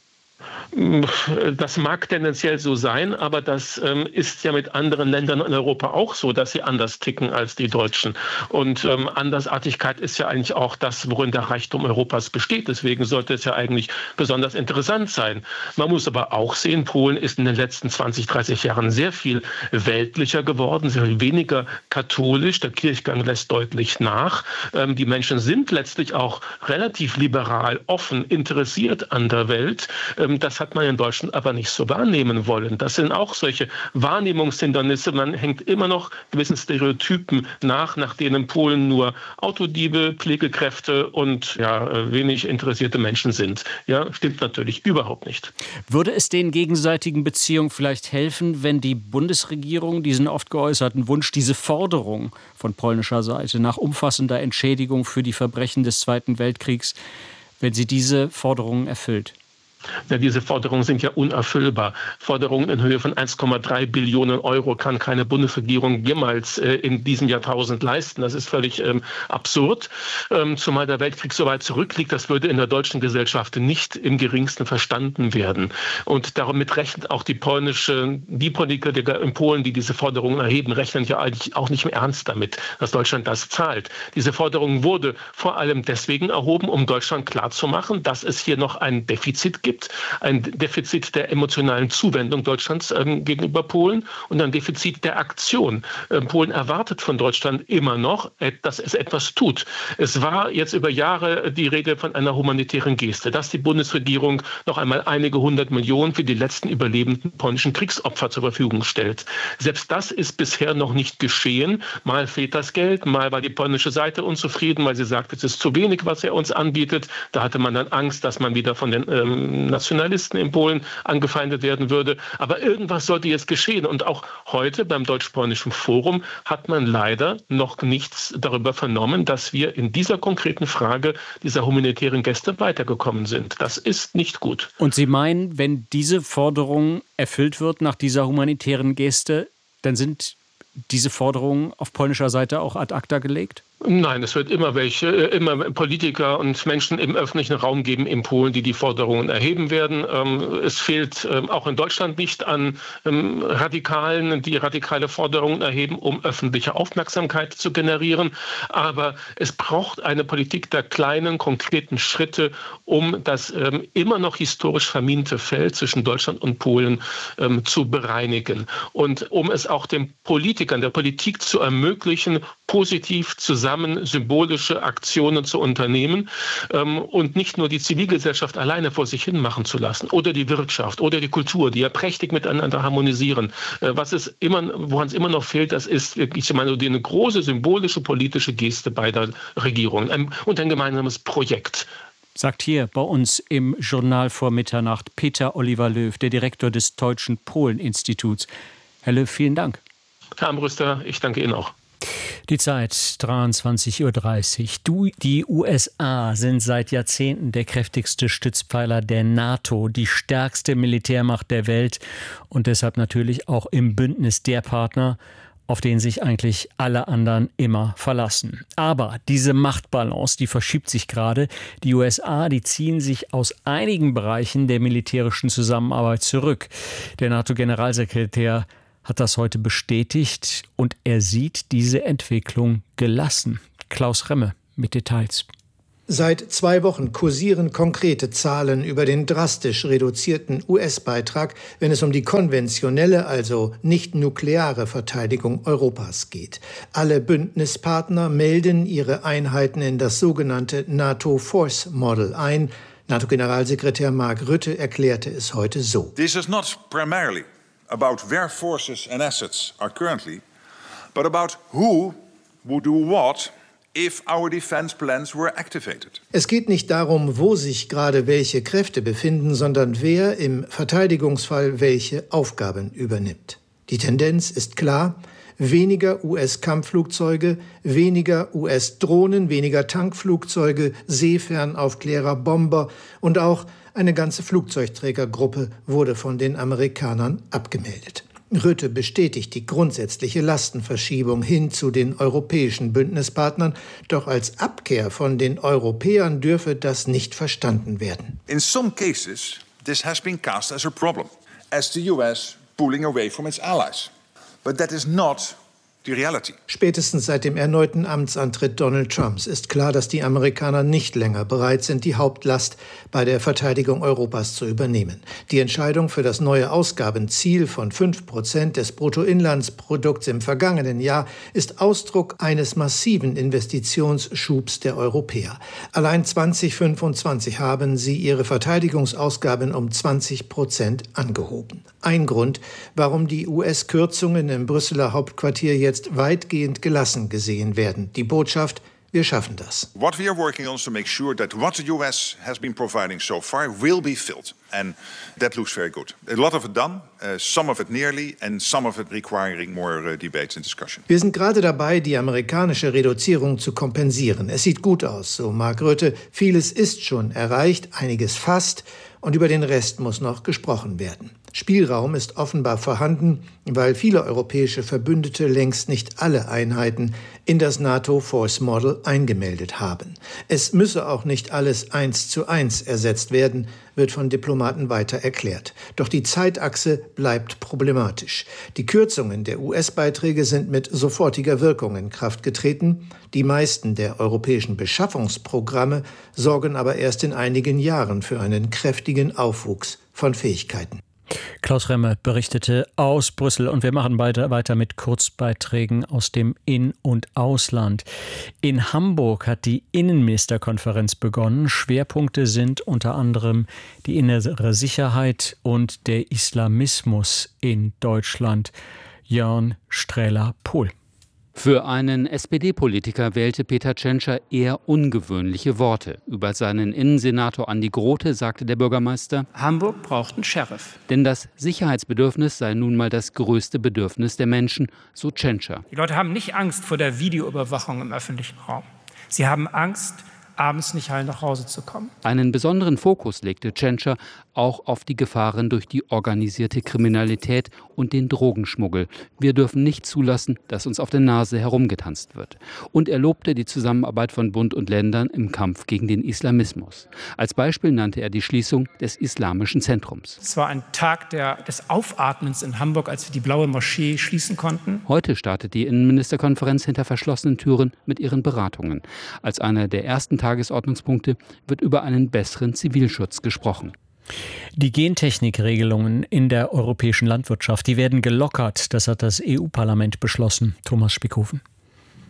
Das mag tendenziell so sein, aber das ist ja mit anderen Ländern in Europa auch so, dass sie anders ticken als die Deutschen. Und Andersartigkeit ist ja eigentlich auch das, worin der Reichtum Europas besteht. Deswegen sollte es ja eigentlich besonders interessant sein. Man muss aber auch sehen, Polen ist in den letzten 20, 30 Jahren sehr viel weltlicher geworden, sehr viel weniger katholisch. Der Kirchgang lässt deutlich nach. Die Menschen sind letztlich auch relativ liberal, offen, interessiert an der Welt. Das hat man in Deutschland aber nicht so wahrnehmen wollen. Das sind auch solche Wahrnehmungshindernisse. Man hängt immer noch gewissen Stereotypen nach denen Polen nur Autodiebe, Pflegekräfte und wenig interessierte Menschen sind. Ja, stimmt natürlich überhaupt nicht. Würde es den gegenseitigen Beziehungen vielleicht helfen, wenn die Bundesregierung diesen oft geäußerten Wunsch, diese Forderung von polnischer Seite nach umfassender Entschädigung für die Verbrechen des Zweiten Weltkriegs, wenn sie diese Forderungen erfüllt? Ja, diese Forderungen sind ja unerfüllbar. Forderungen in Höhe von 1,3 Billionen Euro kann keine Bundesregierung jemals in diesem Jahrtausend leisten. Das ist völlig absurd, zumal der Weltkrieg so weit zurückliegt. Das würde in der deutschen Gesellschaft nicht im geringsten verstanden werden. Und damit rechnet auch die Politiker in Polen, die diese Forderungen erheben, rechnen ja eigentlich auch nicht mehr ernst damit, dass Deutschland das zahlt. Diese Forderung wurde vor allem deswegen erhoben, um Deutschland klarzumachen, dass es hier noch ein Defizit gibt. Ein Defizit der emotionalen Zuwendung Deutschlands gegenüber Polen und ein Defizit der Aktion. Polen erwartet von Deutschland immer noch, dass es etwas tut. Es war jetzt über Jahre die Rede von einer humanitären Geste, dass die Bundesregierung noch einmal einige 100 Millionen für die letzten überlebenden polnischen Kriegsopfer zur Verfügung stellt. Selbst das ist bisher noch nicht geschehen. Mal fehlt das Geld, mal war die polnische Seite unzufrieden, weil sie sagt, es ist zu wenig, was er uns anbietet. Da hatte man dann Angst, dass man wieder von den Nationalisten in Polen angefeindet werden würde. Aber irgendwas sollte jetzt geschehen. Und auch heute beim Deutsch-Polnischen Forum hat man leider noch nichts darüber vernommen, dass wir in dieser konkreten Frage dieser humanitären Gäste weitergekommen sind. Das ist nicht gut. Und Sie meinen, wenn diese Forderung erfüllt wird nach dieser humanitären Geste, dann sind diese Forderungen auf polnischer Seite auch ad acta gelegt? Nein, es wird immer Politiker und Menschen im öffentlichen Raum geben in Polen, die Forderungen erheben werden. Es fehlt auch in Deutschland nicht an Radikalen, die radikale Forderungen erheben, um öffentliche Aufmerksamkeit zu generieren. Aber es braucht eine Politik der kleinen, konkreten Schritte, um das immer noch historisch verminte Feld zwischen Deutschland und Polen zu bereinigen. Und um es auch den Politikern, der Politik zu ermöglichen, positiv zusammen symbolische Aktionen zu unternehmen und nicht nur die Zivilgesellschaft alleine vor sich hin machen zu lassen oder die Wirtschaft oder die Kultur, die ja prächtig miteinander harmonisieren. Woran es immer noch fehlt, das ist wirklich eine große symbolische politische Geste beider Regierungen und ein gemeinsames Projekt. Sagt hier bei uns im Journal vor Mitternacht Peter Oliver Löw, der Direktor des Deutschen Polen-Instituts. Herr Löw, vielen Dank. Herr Armbruster, ich danke Ihnen auch. Die Zeit 23:30 Uhr. Die USA sind seit Jahrzehnten der kräftigste Stützpfeiler der NATO, die stärkste Militärmacht der Welt und deshalb natürlich auch im Bündnis der Partner, auf den sich eigentlich alle anderen immer verlassen. Aber diese Machtbalance, die verschiebt sich gerade. Die USA, die ziehen sich aus einigen Bereichen der militärischen Zusammenarbeit zurück. Der NATO-Generalsekretär hat das heute bestätigt und er sieht diese Entwicklung gelassen. Klaus Remme mit Details. Seit 2 Wochen kursieren konkrete Zahlen über den drastisch reduzierten US-Beitrag, wenn es um die konventionelle, also nicht nukleare Verteidigung Europas geht. Alle Bündnispartner melden ihre Einheiten in das sogenannte NATO Force Model ein. NATO-Generalsekretär Mark Rutte erklärte es heute so. This is not primarily about where forces and assets are currently, but about who would do what if our defense plans were activated. Es geht nicht darum, wo sich gerade welche Kräfte befinden, sondern wer im Verteidigungsfall welche Aufgaben übernimmt. Die Tendenz ist klar: weniger US-Kampfflugzeuge, weniger US-Drohnen, weniger Tankflugzeuge, Seefernaufklärer, Bomber und auch eine ganze Flugzeugträgergruppe wurde von den Amerikanern abgemeldet. Rutte bestätigt die grundsätzliche Lastenverschiebung hin zu den europäischen Bündnispartnern, doch als Abkehr von den Europäern dürfe das nicht verstanden werden. In some cases, this has been cast as a problem, as the US pulling away from its allies. But that is not die Reality. Spätestens seit dem erneuten Amtsantritt Donald Trumps ist klar, dass die Amerikaner nicht länger bereit sind, die Hauptlast bei der Verteidigung Europas zu übernehmen. Die Entscheidung für das neue Ausgabenziel von 5% des Bruttoinlandsprodukts im vergangenen Jahr ist Ausdruck eines massiven Investitionsschubs der Europäer. Allein 2025 haben sie ihre Verteidigungsausgaben um 20% angehoben. Ein Grund, warum die US-Kürzungen im Brüsseler Hauptquartier jetzt weitgehend gelassen gesehen werden. Die Botschaft: wir schaffen das. What we are working on is to make sure that what the US has been providing so far will be filled. And that looks very good. A lot of it done, some of it nearly, and some of it requiring more debates and discussion. Wir sind gerade dabei, die amerikanische Reduzierung zu kompensieren. Es sieht gut aus, so Mark Rutte. Vieles ist schon erreicht, einiges fast, und über den Rest muss noch gesprochen werden. Spielraum ist offenbar vorhanden, weil viele europäische Verbündete längst nicht alle Einheiten in das NATO Force Model eingemeldet haben. Es müsse auch nicht alles 1:1 ersetzt werden, wird von Diplomaten weiter erklärt. Doch die Zeitachse bleibt problematisch. Die Kürzungen der US-Beiträge sind mit sofortiger Wirkung in Kraft getreten. Die meisten der europäischen Beschaffungsprogramme sorgen aber erst in einigen Jahren für einen kräftigen Aufwuchs von Fähigkeiten. Klaus Remme berichtete aus Brüssel und wir machen weiter mit Kurzbeiträgen aus dem In- und Ausland. In Hamburg hat die Innenministerkonferenz begonnen. Schwerpunkte sind unter anderem die innere Sicherheit und der Islamismus in Deutschland. Jörn Strähler-Pohl. Für einen SPD-Politiker wählte Peter Tschentscher eher ungewöhnliche Worte. Über seinen Innensenator Andi Grote sagte der Bürgermeister: Hamburg braucht einen Sheriff. Denn das Sicherheitsbedürfnis sei nun mal das größte Bedürfnis der Menschen, so Tschentscher. Die Leute haben nicht Angst vor der Videoüberwachung im öffentlichen Raum. Sie haben Angst, abends nicht heil nach Hause zu kommen. Einen besonderen Fokus legte Tschentscher auch auf die Gefahren durch die organisierte Kriminalität und den Drogenschmuggel. Wir dürfen nicht zulassen, dass uns auf der Nase herumgetanzt wird. Und er lobte die Zusammenarbeit von Bund und Ländern im Kampf gegen den Islamismus. Als Beispiel nannte er die Schließung des Islamischen Zentrums. Es war ein Tag des Aufatmens in Hamburg, als wir die Blaue Moschee schließen konnten. Heute startet die Innenministerkonferenz hinter verschlossenen Türen mit ihren Beratungen. Als einer der ersten Tagesordnungspunkte wird über einen besseren Zivilschutz gesprochen. Die Gentechnikregelungen in der europäischen Landwirtschaft, die werden gelockert. Das hat das EU-Parlament beschlossen. Thomas Spickhofen.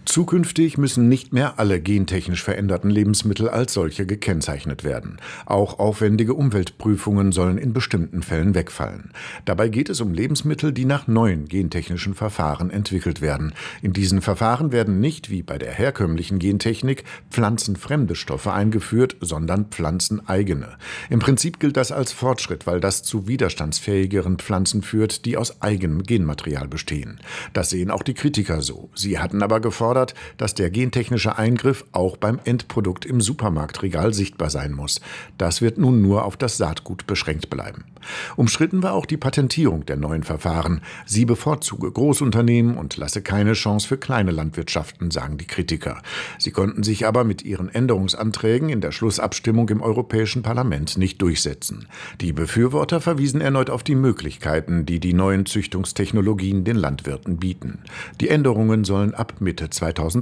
Zukünftig müssen nicht mehr alle gentechnisch veränderten Lebensmittel als solche gekennzeichnet werden. Auch aufwendige Umweltprüfungen sollen in bestimmten Fällen wegfallen. Dabei geht es um Lebensmittel, die nach neuen gentechnischen Verfahren entwickelt werden. In diesen Verfahren werden nicht, wie bei der herkömmlichen Gentechnik, pflanzenfremde Stoffe eingeführt, sondern pflanzeneigene. Im Prinzip gilt das als Fortschritt, weil das zu widerstandsfähigeren Pflanzen führt, die aus eigenem Genmaterial bestehen. Das sehen auch die Kritiker so. Sie hatten aber gefordert, dass der gentechnische Eingriff auch beim Endprodukt im Supermarktregal sichtbar sein muss. Das wird nun nur auf das Saatgut beschränkt bleiben. Umstritten war auch die Patentierung der neuen Verfahren. Sie bevorzuge Großunternehmen und lasse keine Chance für kleine Landwirtschaften, sagen die Kritiker. Sie konnten sich aber mit ihren Änderungsanträgen in der Schlussabstimmung im Europäischen Parlament nicht durchsetzen. Die Befürworter verwiesen erneut auf die Möglichkeiten, die die neuen Züchtungstechnologien den Landwirten bieten. Die Änderungen sollen ab Mitte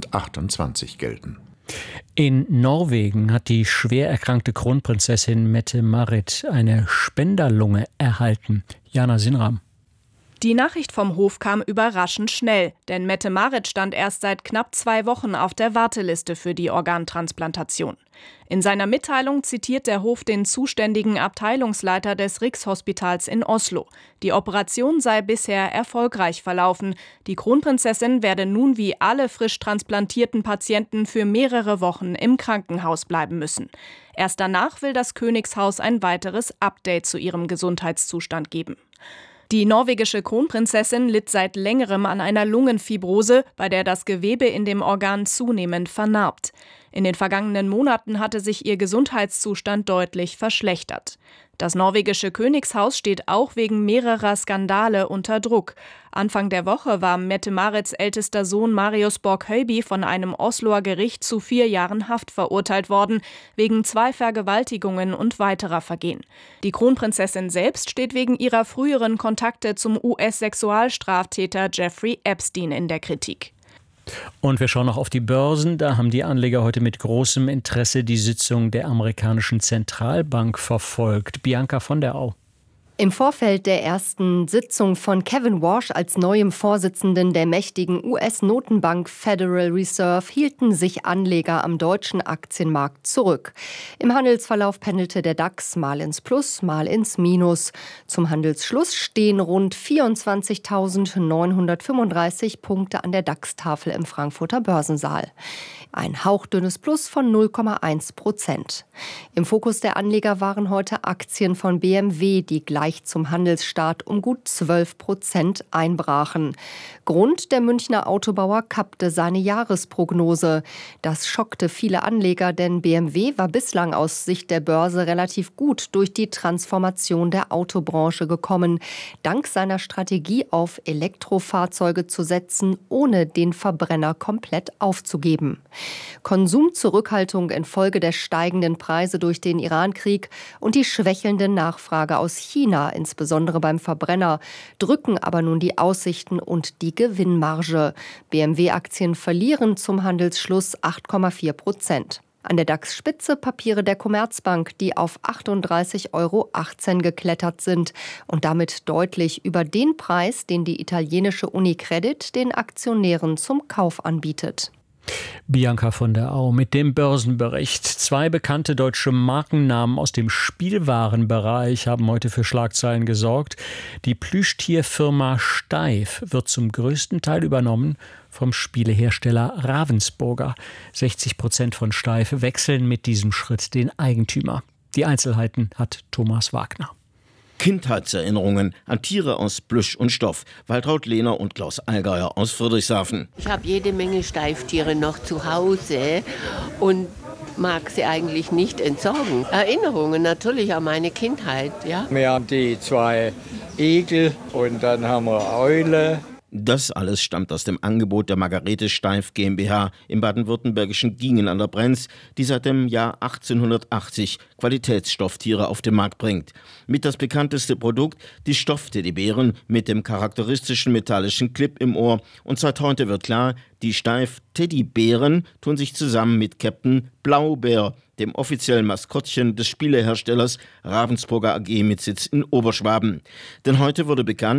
2028 gelten. In Norwegen hat die schwer erkrankte Kronprinzessin Mette-Marit eine Spenderlunge erhalten. Jana Sinram. Die Nachricht vom Hof kam überraschend schnell, denn Mette-Marit stand erst seit knapp 2 Wochen auf der Warteliste für die Organtransplantation. In seiner Mitteilung zitiert der Hof den zuständigen Abteilungsleiter des Rikshospitals in Oslo. Die Operation sei bisher erfolgreich verlaufen. Die Kronprinzessin werde nun wie alle frisch transplantierten Patienten für mehrere Wochen im Krankenhaus bleiben müssen. Erst danach will das Königshaus ein weiteres Update zu ihrem Gesundheitszustand geben. Die norwegische Kronprinzessin litt seit längerem an einer Lungenfibrose, bei der das Gewebe in dem Organ zunehmend vernarbt. In den vergangenen Monaten hatte sich ihr Gesundheitszustand deutlich verschlechtert. Das norwegische Königshaus steht auch wegen mehrerer Skandale unter Druck. Anfang der Woche war Mette-Marits ältester Sohn Marius Borg-Høiby von einem Osloer Gericht zu 4 Jahren Haft verurteilt worden, wegen 2 Vergewaltigungen und weiterer Vergehen. Die Kronprinzessin selbst steht wegen ihrer früheren Kontakte zum US-Sexualstraftäter Jeffrey Epstein in der Kritik. Und wir schauen noch auf die Börsen. Da haben die Anleger heute mit großem Interesse die Sitzung der amerikanischen Zentralbank verfolgt. Bianca von der Au. Im Vorfeld der ersten Sitzung von Kevin Warsh als neuem Vorsitzenden der mächtigen US-Notenbank Federal Reserve hielten sich Anleger am deutschen Aktienmarkt zurück. Im Handelsverlauf pendelte der DAX mal ins Plus, mal ins Minus. Zum Handelsschluss stehen rund 24.935 Punkte an der DAX-Tafel im Frankfurter Börsensaal. Ein hauchdünnes Plus von 0,1%. Im Fokus der Anleger waren heute Aktien von BMW, die gleich zum Handelsstart um gut 12% einbrachen. Grund: der Münchner Autobauer kappte seine Jahresprognose. Das schockte viele Anleger, denn BMW war bislang aus Sicht der Börse relativ gut durch die Transformation der Autobranche gekommen, dank seiner Strategie auf Elektrofahrzeuge zu setzen, ohne den Verbrenner komplett aufzugeben. Konsumzurückhaltung infolge der steigenden Preise durch den Irankrieg und die schwächelnde Nachfrage aus China, insbesondere beim Verbrenner, drücken aber nun die Aussichten und die Gewinnmarge. BMW-Aktien verlieren zum Handelsschluss 8,4%. An der DAX-Spitze Papiere der Commerzbank, die auf 38,18 € geklettert sind und damit deutlich über den Preis, den die italienische Unicredit den Aktionären zum Kauf anbietet. Bianca von der Au mit dem Börsenbericht. 2 bekannte deutsche Markennamen aus dem Spielwarenbereich haben heute für Schlagzeilen gesorgt. Die Plüschtierfirma Steiff wird zum größten Teil übernommen vom Spielehersteller Ravensburger. 60% von Steiff wechseln mit diesem Schritt den Eigentümer. Die Einzelheiten hat Thomas Wagner. Kindheitserinnerungen an Tiere aus Plüsch und Stoff. Waltraud Lehner und Klaus Allgeier aus Friedrichshafen. Ich habe jede Menge Steifftiere noch zu Hause und mag sie eigentlich nicht entsorgen. Erinnerungen natürlich an meine Kindheit, ja. Wir haben die 2 Igel und dann haben wir Eule. Das alles stammt aus dem Angebot der Margarete Steiff GmbH im baden-württembergischen Gingen an der Brenz, die seit dem Jahr 1880 Qualitätsstofftiere auf den Markt bringt. Mit das bekannteste Produkt die Stoffteddybären mit dem charakteristischen metallischen Clip im Ohr. Und seit heute wird klar, die Steiff-Teddybären tun sich zusammen mit Captain Blaubeer, dem offiziellen Maskottchen des Spieleherstellers Ravensburger AG mit Sitz in Oberschwaben. Denn heute wurde bekannt,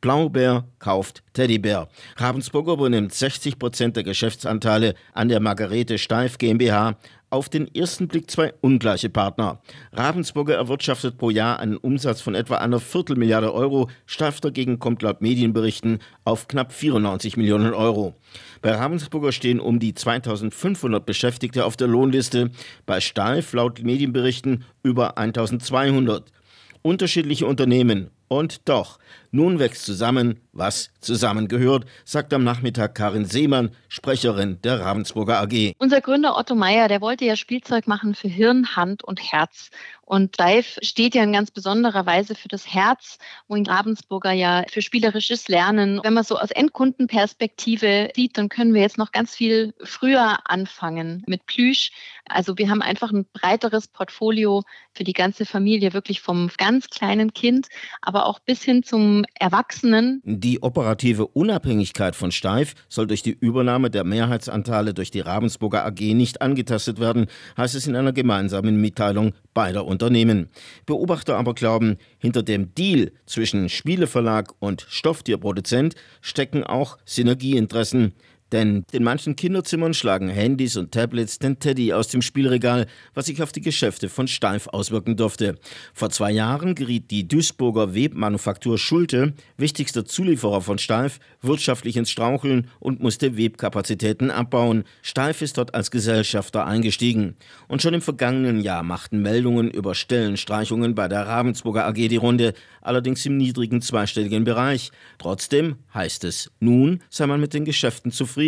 Blaubeer kauft Teddybär. Ravensburger übernimmt 60% der Geschäftsanteile an der Margarete Steiff GmbH. Auf den ersten Blick zwei ungleiche Partner. Ravensburger erwirtschaftet pro Jahr einen Umsatz von etwa einer Viertelmilliarde Euro. Steiff dagegen kommt laut Medienberichten auf knapp 94 Millionen Euro. Bei Ravensburger stehen um die 2500 Beschäftigte auf der Lohnliste. Bei Steiff laut Medienberichten über 1200. Unterschiedliche Unternehmen. Und doch, nun wächst zusammen, was zusammengehört, sagt am Nachmittag Karin Seemann, Sprecherin der Ravensburger AG. Unser Gründer Otto Meyer, der wollte ja Spielzeug machen für Hirn, Hand und Herz. Und Steiff steht ja in ganz besonderer Weise für das Herz, wohin Ravensburger ja für spielerisches Lernen. Wenn man so aus Endkundenperspektive sieht, dann können wir jetzt noch ganz viel früher anfangen mit Plüsch. Also wir haben einfach ein breiteres Portfolio für die ganze Familie, wirklich vom ganz kleinen Kind, aber auch bis hin zum Erwachsenen. Die operative Unabhängigkeit von Steiff soll durch die Übernahme der Mehrheitsanteile durch die Ravensburger AG nicht angetastet werden, heißt es in einer gemeinsamen Mitteilung beider Unternehmen. Beobachter aber glauben, hinter dem Deal zwischen Spieleverlag und Stofftierproduzent stecken auch Synergieinteressen. Denn in manchen Kinderzimmern schlagen Handys und Tablets den Teddy aus dem Spielregal, was sich auf die Geschäfte von Steiff auswirken dürfte. Vor 2 Jahren geriet die Duisburger Webmanufaktur Schulte, wichtigster Zulieferer von Steiff, wirtschaftlich ins Straucheln und musste Webkapazitäten abbauen. Steiff ist dort als Gesellschafter eingestiegen. Und schon im vergangenen Jahr machten Meldungen über Stellenstreichungen bei der Ravensburger AG die Runde, allerdings im niedrigen zweistelligen Bereich. Trotzdem heißt es, nun sei man mit den Geschäften zufrieden.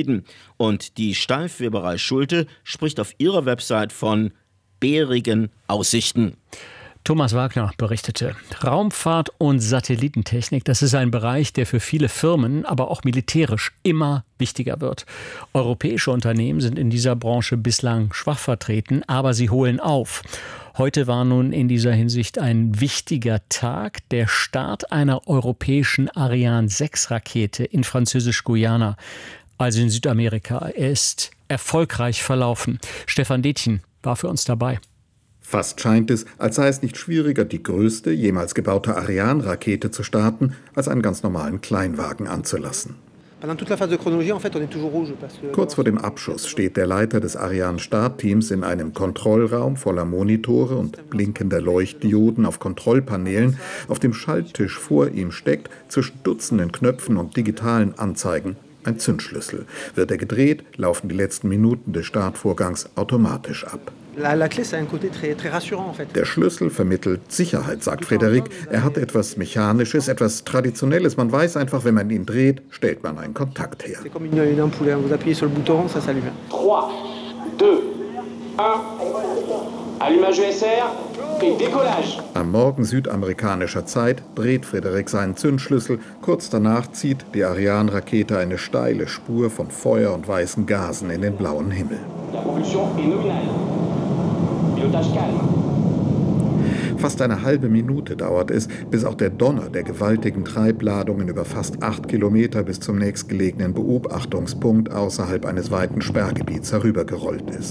Und die Steiff-Weberei Schulte spricht auf ihrer Website von bärigen Aussichten. Thomas Wagner berichtete. Raumfahrt und Satellitentechnik, das ist ein Bereich, der für viele Firmen, aber auch militärisch immer wichtiger wird. Europäische Unternehmen sind in dieser Branche bislang schwach vertreten, aber sie holen auf. Heute war nun in dieser Hinsicht ein wichtiger Tag, der Start einer europäischen Ariane 6 Rakete in Französisch-Guyana, also in Südamerika. Er ist erfolgreich verlaufen. Stefan Detjen war für uns dabei. Fast scheint es, als sei es nicht schwieriger, die größte jemals gebaute Ariane-Rakete zu starten, als einen ganz normalen Kleinwagen anzulassen. Kurz vor dem Abschuss steht der Leiter des Ariane-Startteams in einem Kontrollraum voller Monitore und blinkender Leuchtdioden auf Kontrollpanelen. Auf dem Schalttisch vor ihm steckt, zwischen Dutzenden Knöpfen und digitalen Anzeigen, ein Zündschlüssel. Wird er gedreht, laufen die letzten Minuten des Startvorgangs automatisch ab. Der Schlüssel vermittelt Sicherheit, sagt Frédéric. Er hat etwas Mechanisches, etwas Traditionelles. Man weiß einfach, wenn man ihn dreht, stellt man einen Kontakt her. 3, 2, 1, Allumage ESR et décollage. Am Morgen südamerikanischer Zeit dreht Frédéric seinen Zündschlüssel. Kurz danach zieht die Ariane-Rakete eine steile Spur von Feuer und weißen Gasen in den blauen Himmel. La propulsion est nominale. Pilotage calme. Fast eine halbe Minute dauert es, bis auch der Donner der gewaltigen Treibladungen über fast 8 Kilometer bis zum nächstgelegenen Beobachtungspunkt außerhalb eines weiten Sperrgebiets herübergerollt ist.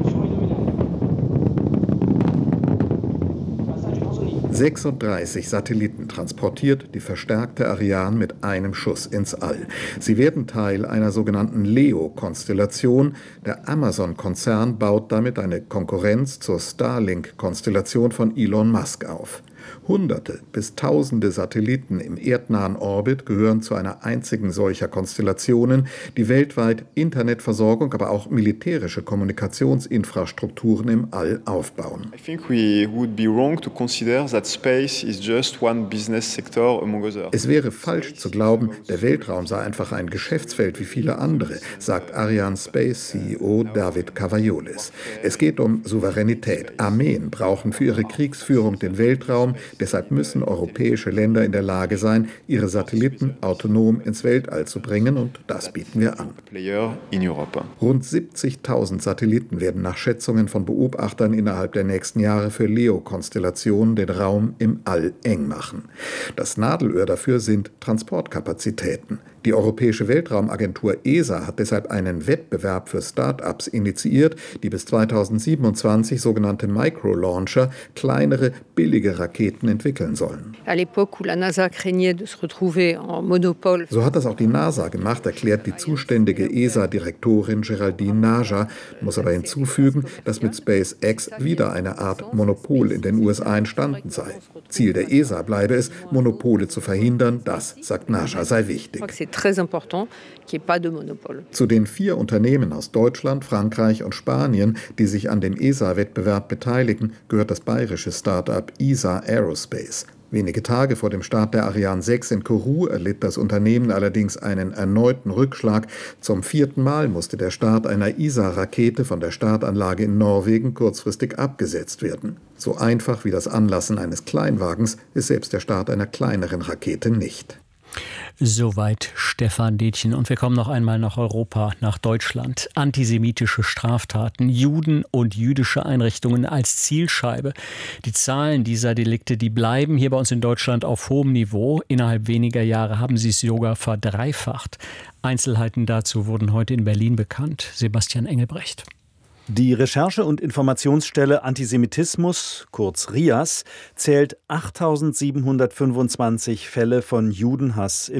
36 Satelliten transportiert die verstärkte Ariane mit einem Schuss ins All. Sie werden Teil einer sogenannten LEO-Konstellation. Der Amazon-Konzern baut damit eine Konkurrenz zur Starlink-Konstellation von Elon Musk auf. Hunderte bis Tausende Satelliten im erdnahen Orbit gehören zu einer einzigen solcher Konstellationen, die weltweit Internetversorgung, aber auch militärische Kommunikationsinfrastrukturen im All aufbauen. I think we would be wrong to consider that space is just one business sector among others. Es wäre falsch zu glauben, der Weltraum sei einfach ein Geschäftsfeld wie viele andere, sagt Ariane Space CEO David Cavaiolis. Es geht um Souveränität. Armeen brauchen für ihre Kriegsführung den Weltraum. Deshalb müssen europäische Länder in der Lage sein, ihre Satelliten autonom ins Weltall zu bringen, und das bieten wir an. Rund 70.000 Satelliten werden nach Schätzungen von Beobachtern innerhalb der nächsten Jahre für LEO-Konstellationen den Raum im All eng machen. Das Nadelöhr dafür sind Transportkapazitäten. Die Europäische Weltraumagentur ESA hat deshalb einen Wettbewerb für Start-ups initiiert, die bis 2027 sogenannte Micro-Launcher, kleinere, billige Raketen entwickeln sollen. So hat das auch die NASA gemacht, erklärt die zuständige ESA-Direktorin Geraldine Naja, muss aber hinzufügen, dass mit SpaceX wieder eine Art Monopol in den USA entstanden sei. Ziel der ESA bleibe es, Monopole zu verhindern, das, sagt Naja, sei wichtig. Zu den 4 Unternehmen aus Deutschland, Frankreich und Spanien, die sich an dem ESA-Wettbewerb beteiligen, gehört das bayerische Start-up ESA Aerospace. Wenige Tage vor dem Start der Ariane 6 in Kourou erlitt das Unternehmen allerdings einen erneuten Rückschlag. Zum 4. Mal musste der Start einer ESA-Rakete von der Startanlage in Norwegen kurzfristig abgesetzt werden. So einfach wie das Anlassen eines Kleinwagens ist selbst der Start einer kleineren Rakete nicht. Soweit Stefan Detjen. Und wir kommen noch einmal nach Europa, nach Deutschland. Antisemitische Straftaten, Juden und jüdische Einrichtungen als Zielscheibe. Die Zahlen dieser Delikte, die bleiben hier bei uns in Deutschland auf hohem Niveau. Innerhalb weniger Jahre haben sie es sogar verdreifacht. Einzelheiten dazu wurden heute in Berlin bekannt. Sebastian Engelbrecht. Die Recherche- und Informationsstelle Antisemitismus, kurz RIAS, zählt 8.725 Fälle von Judenhass im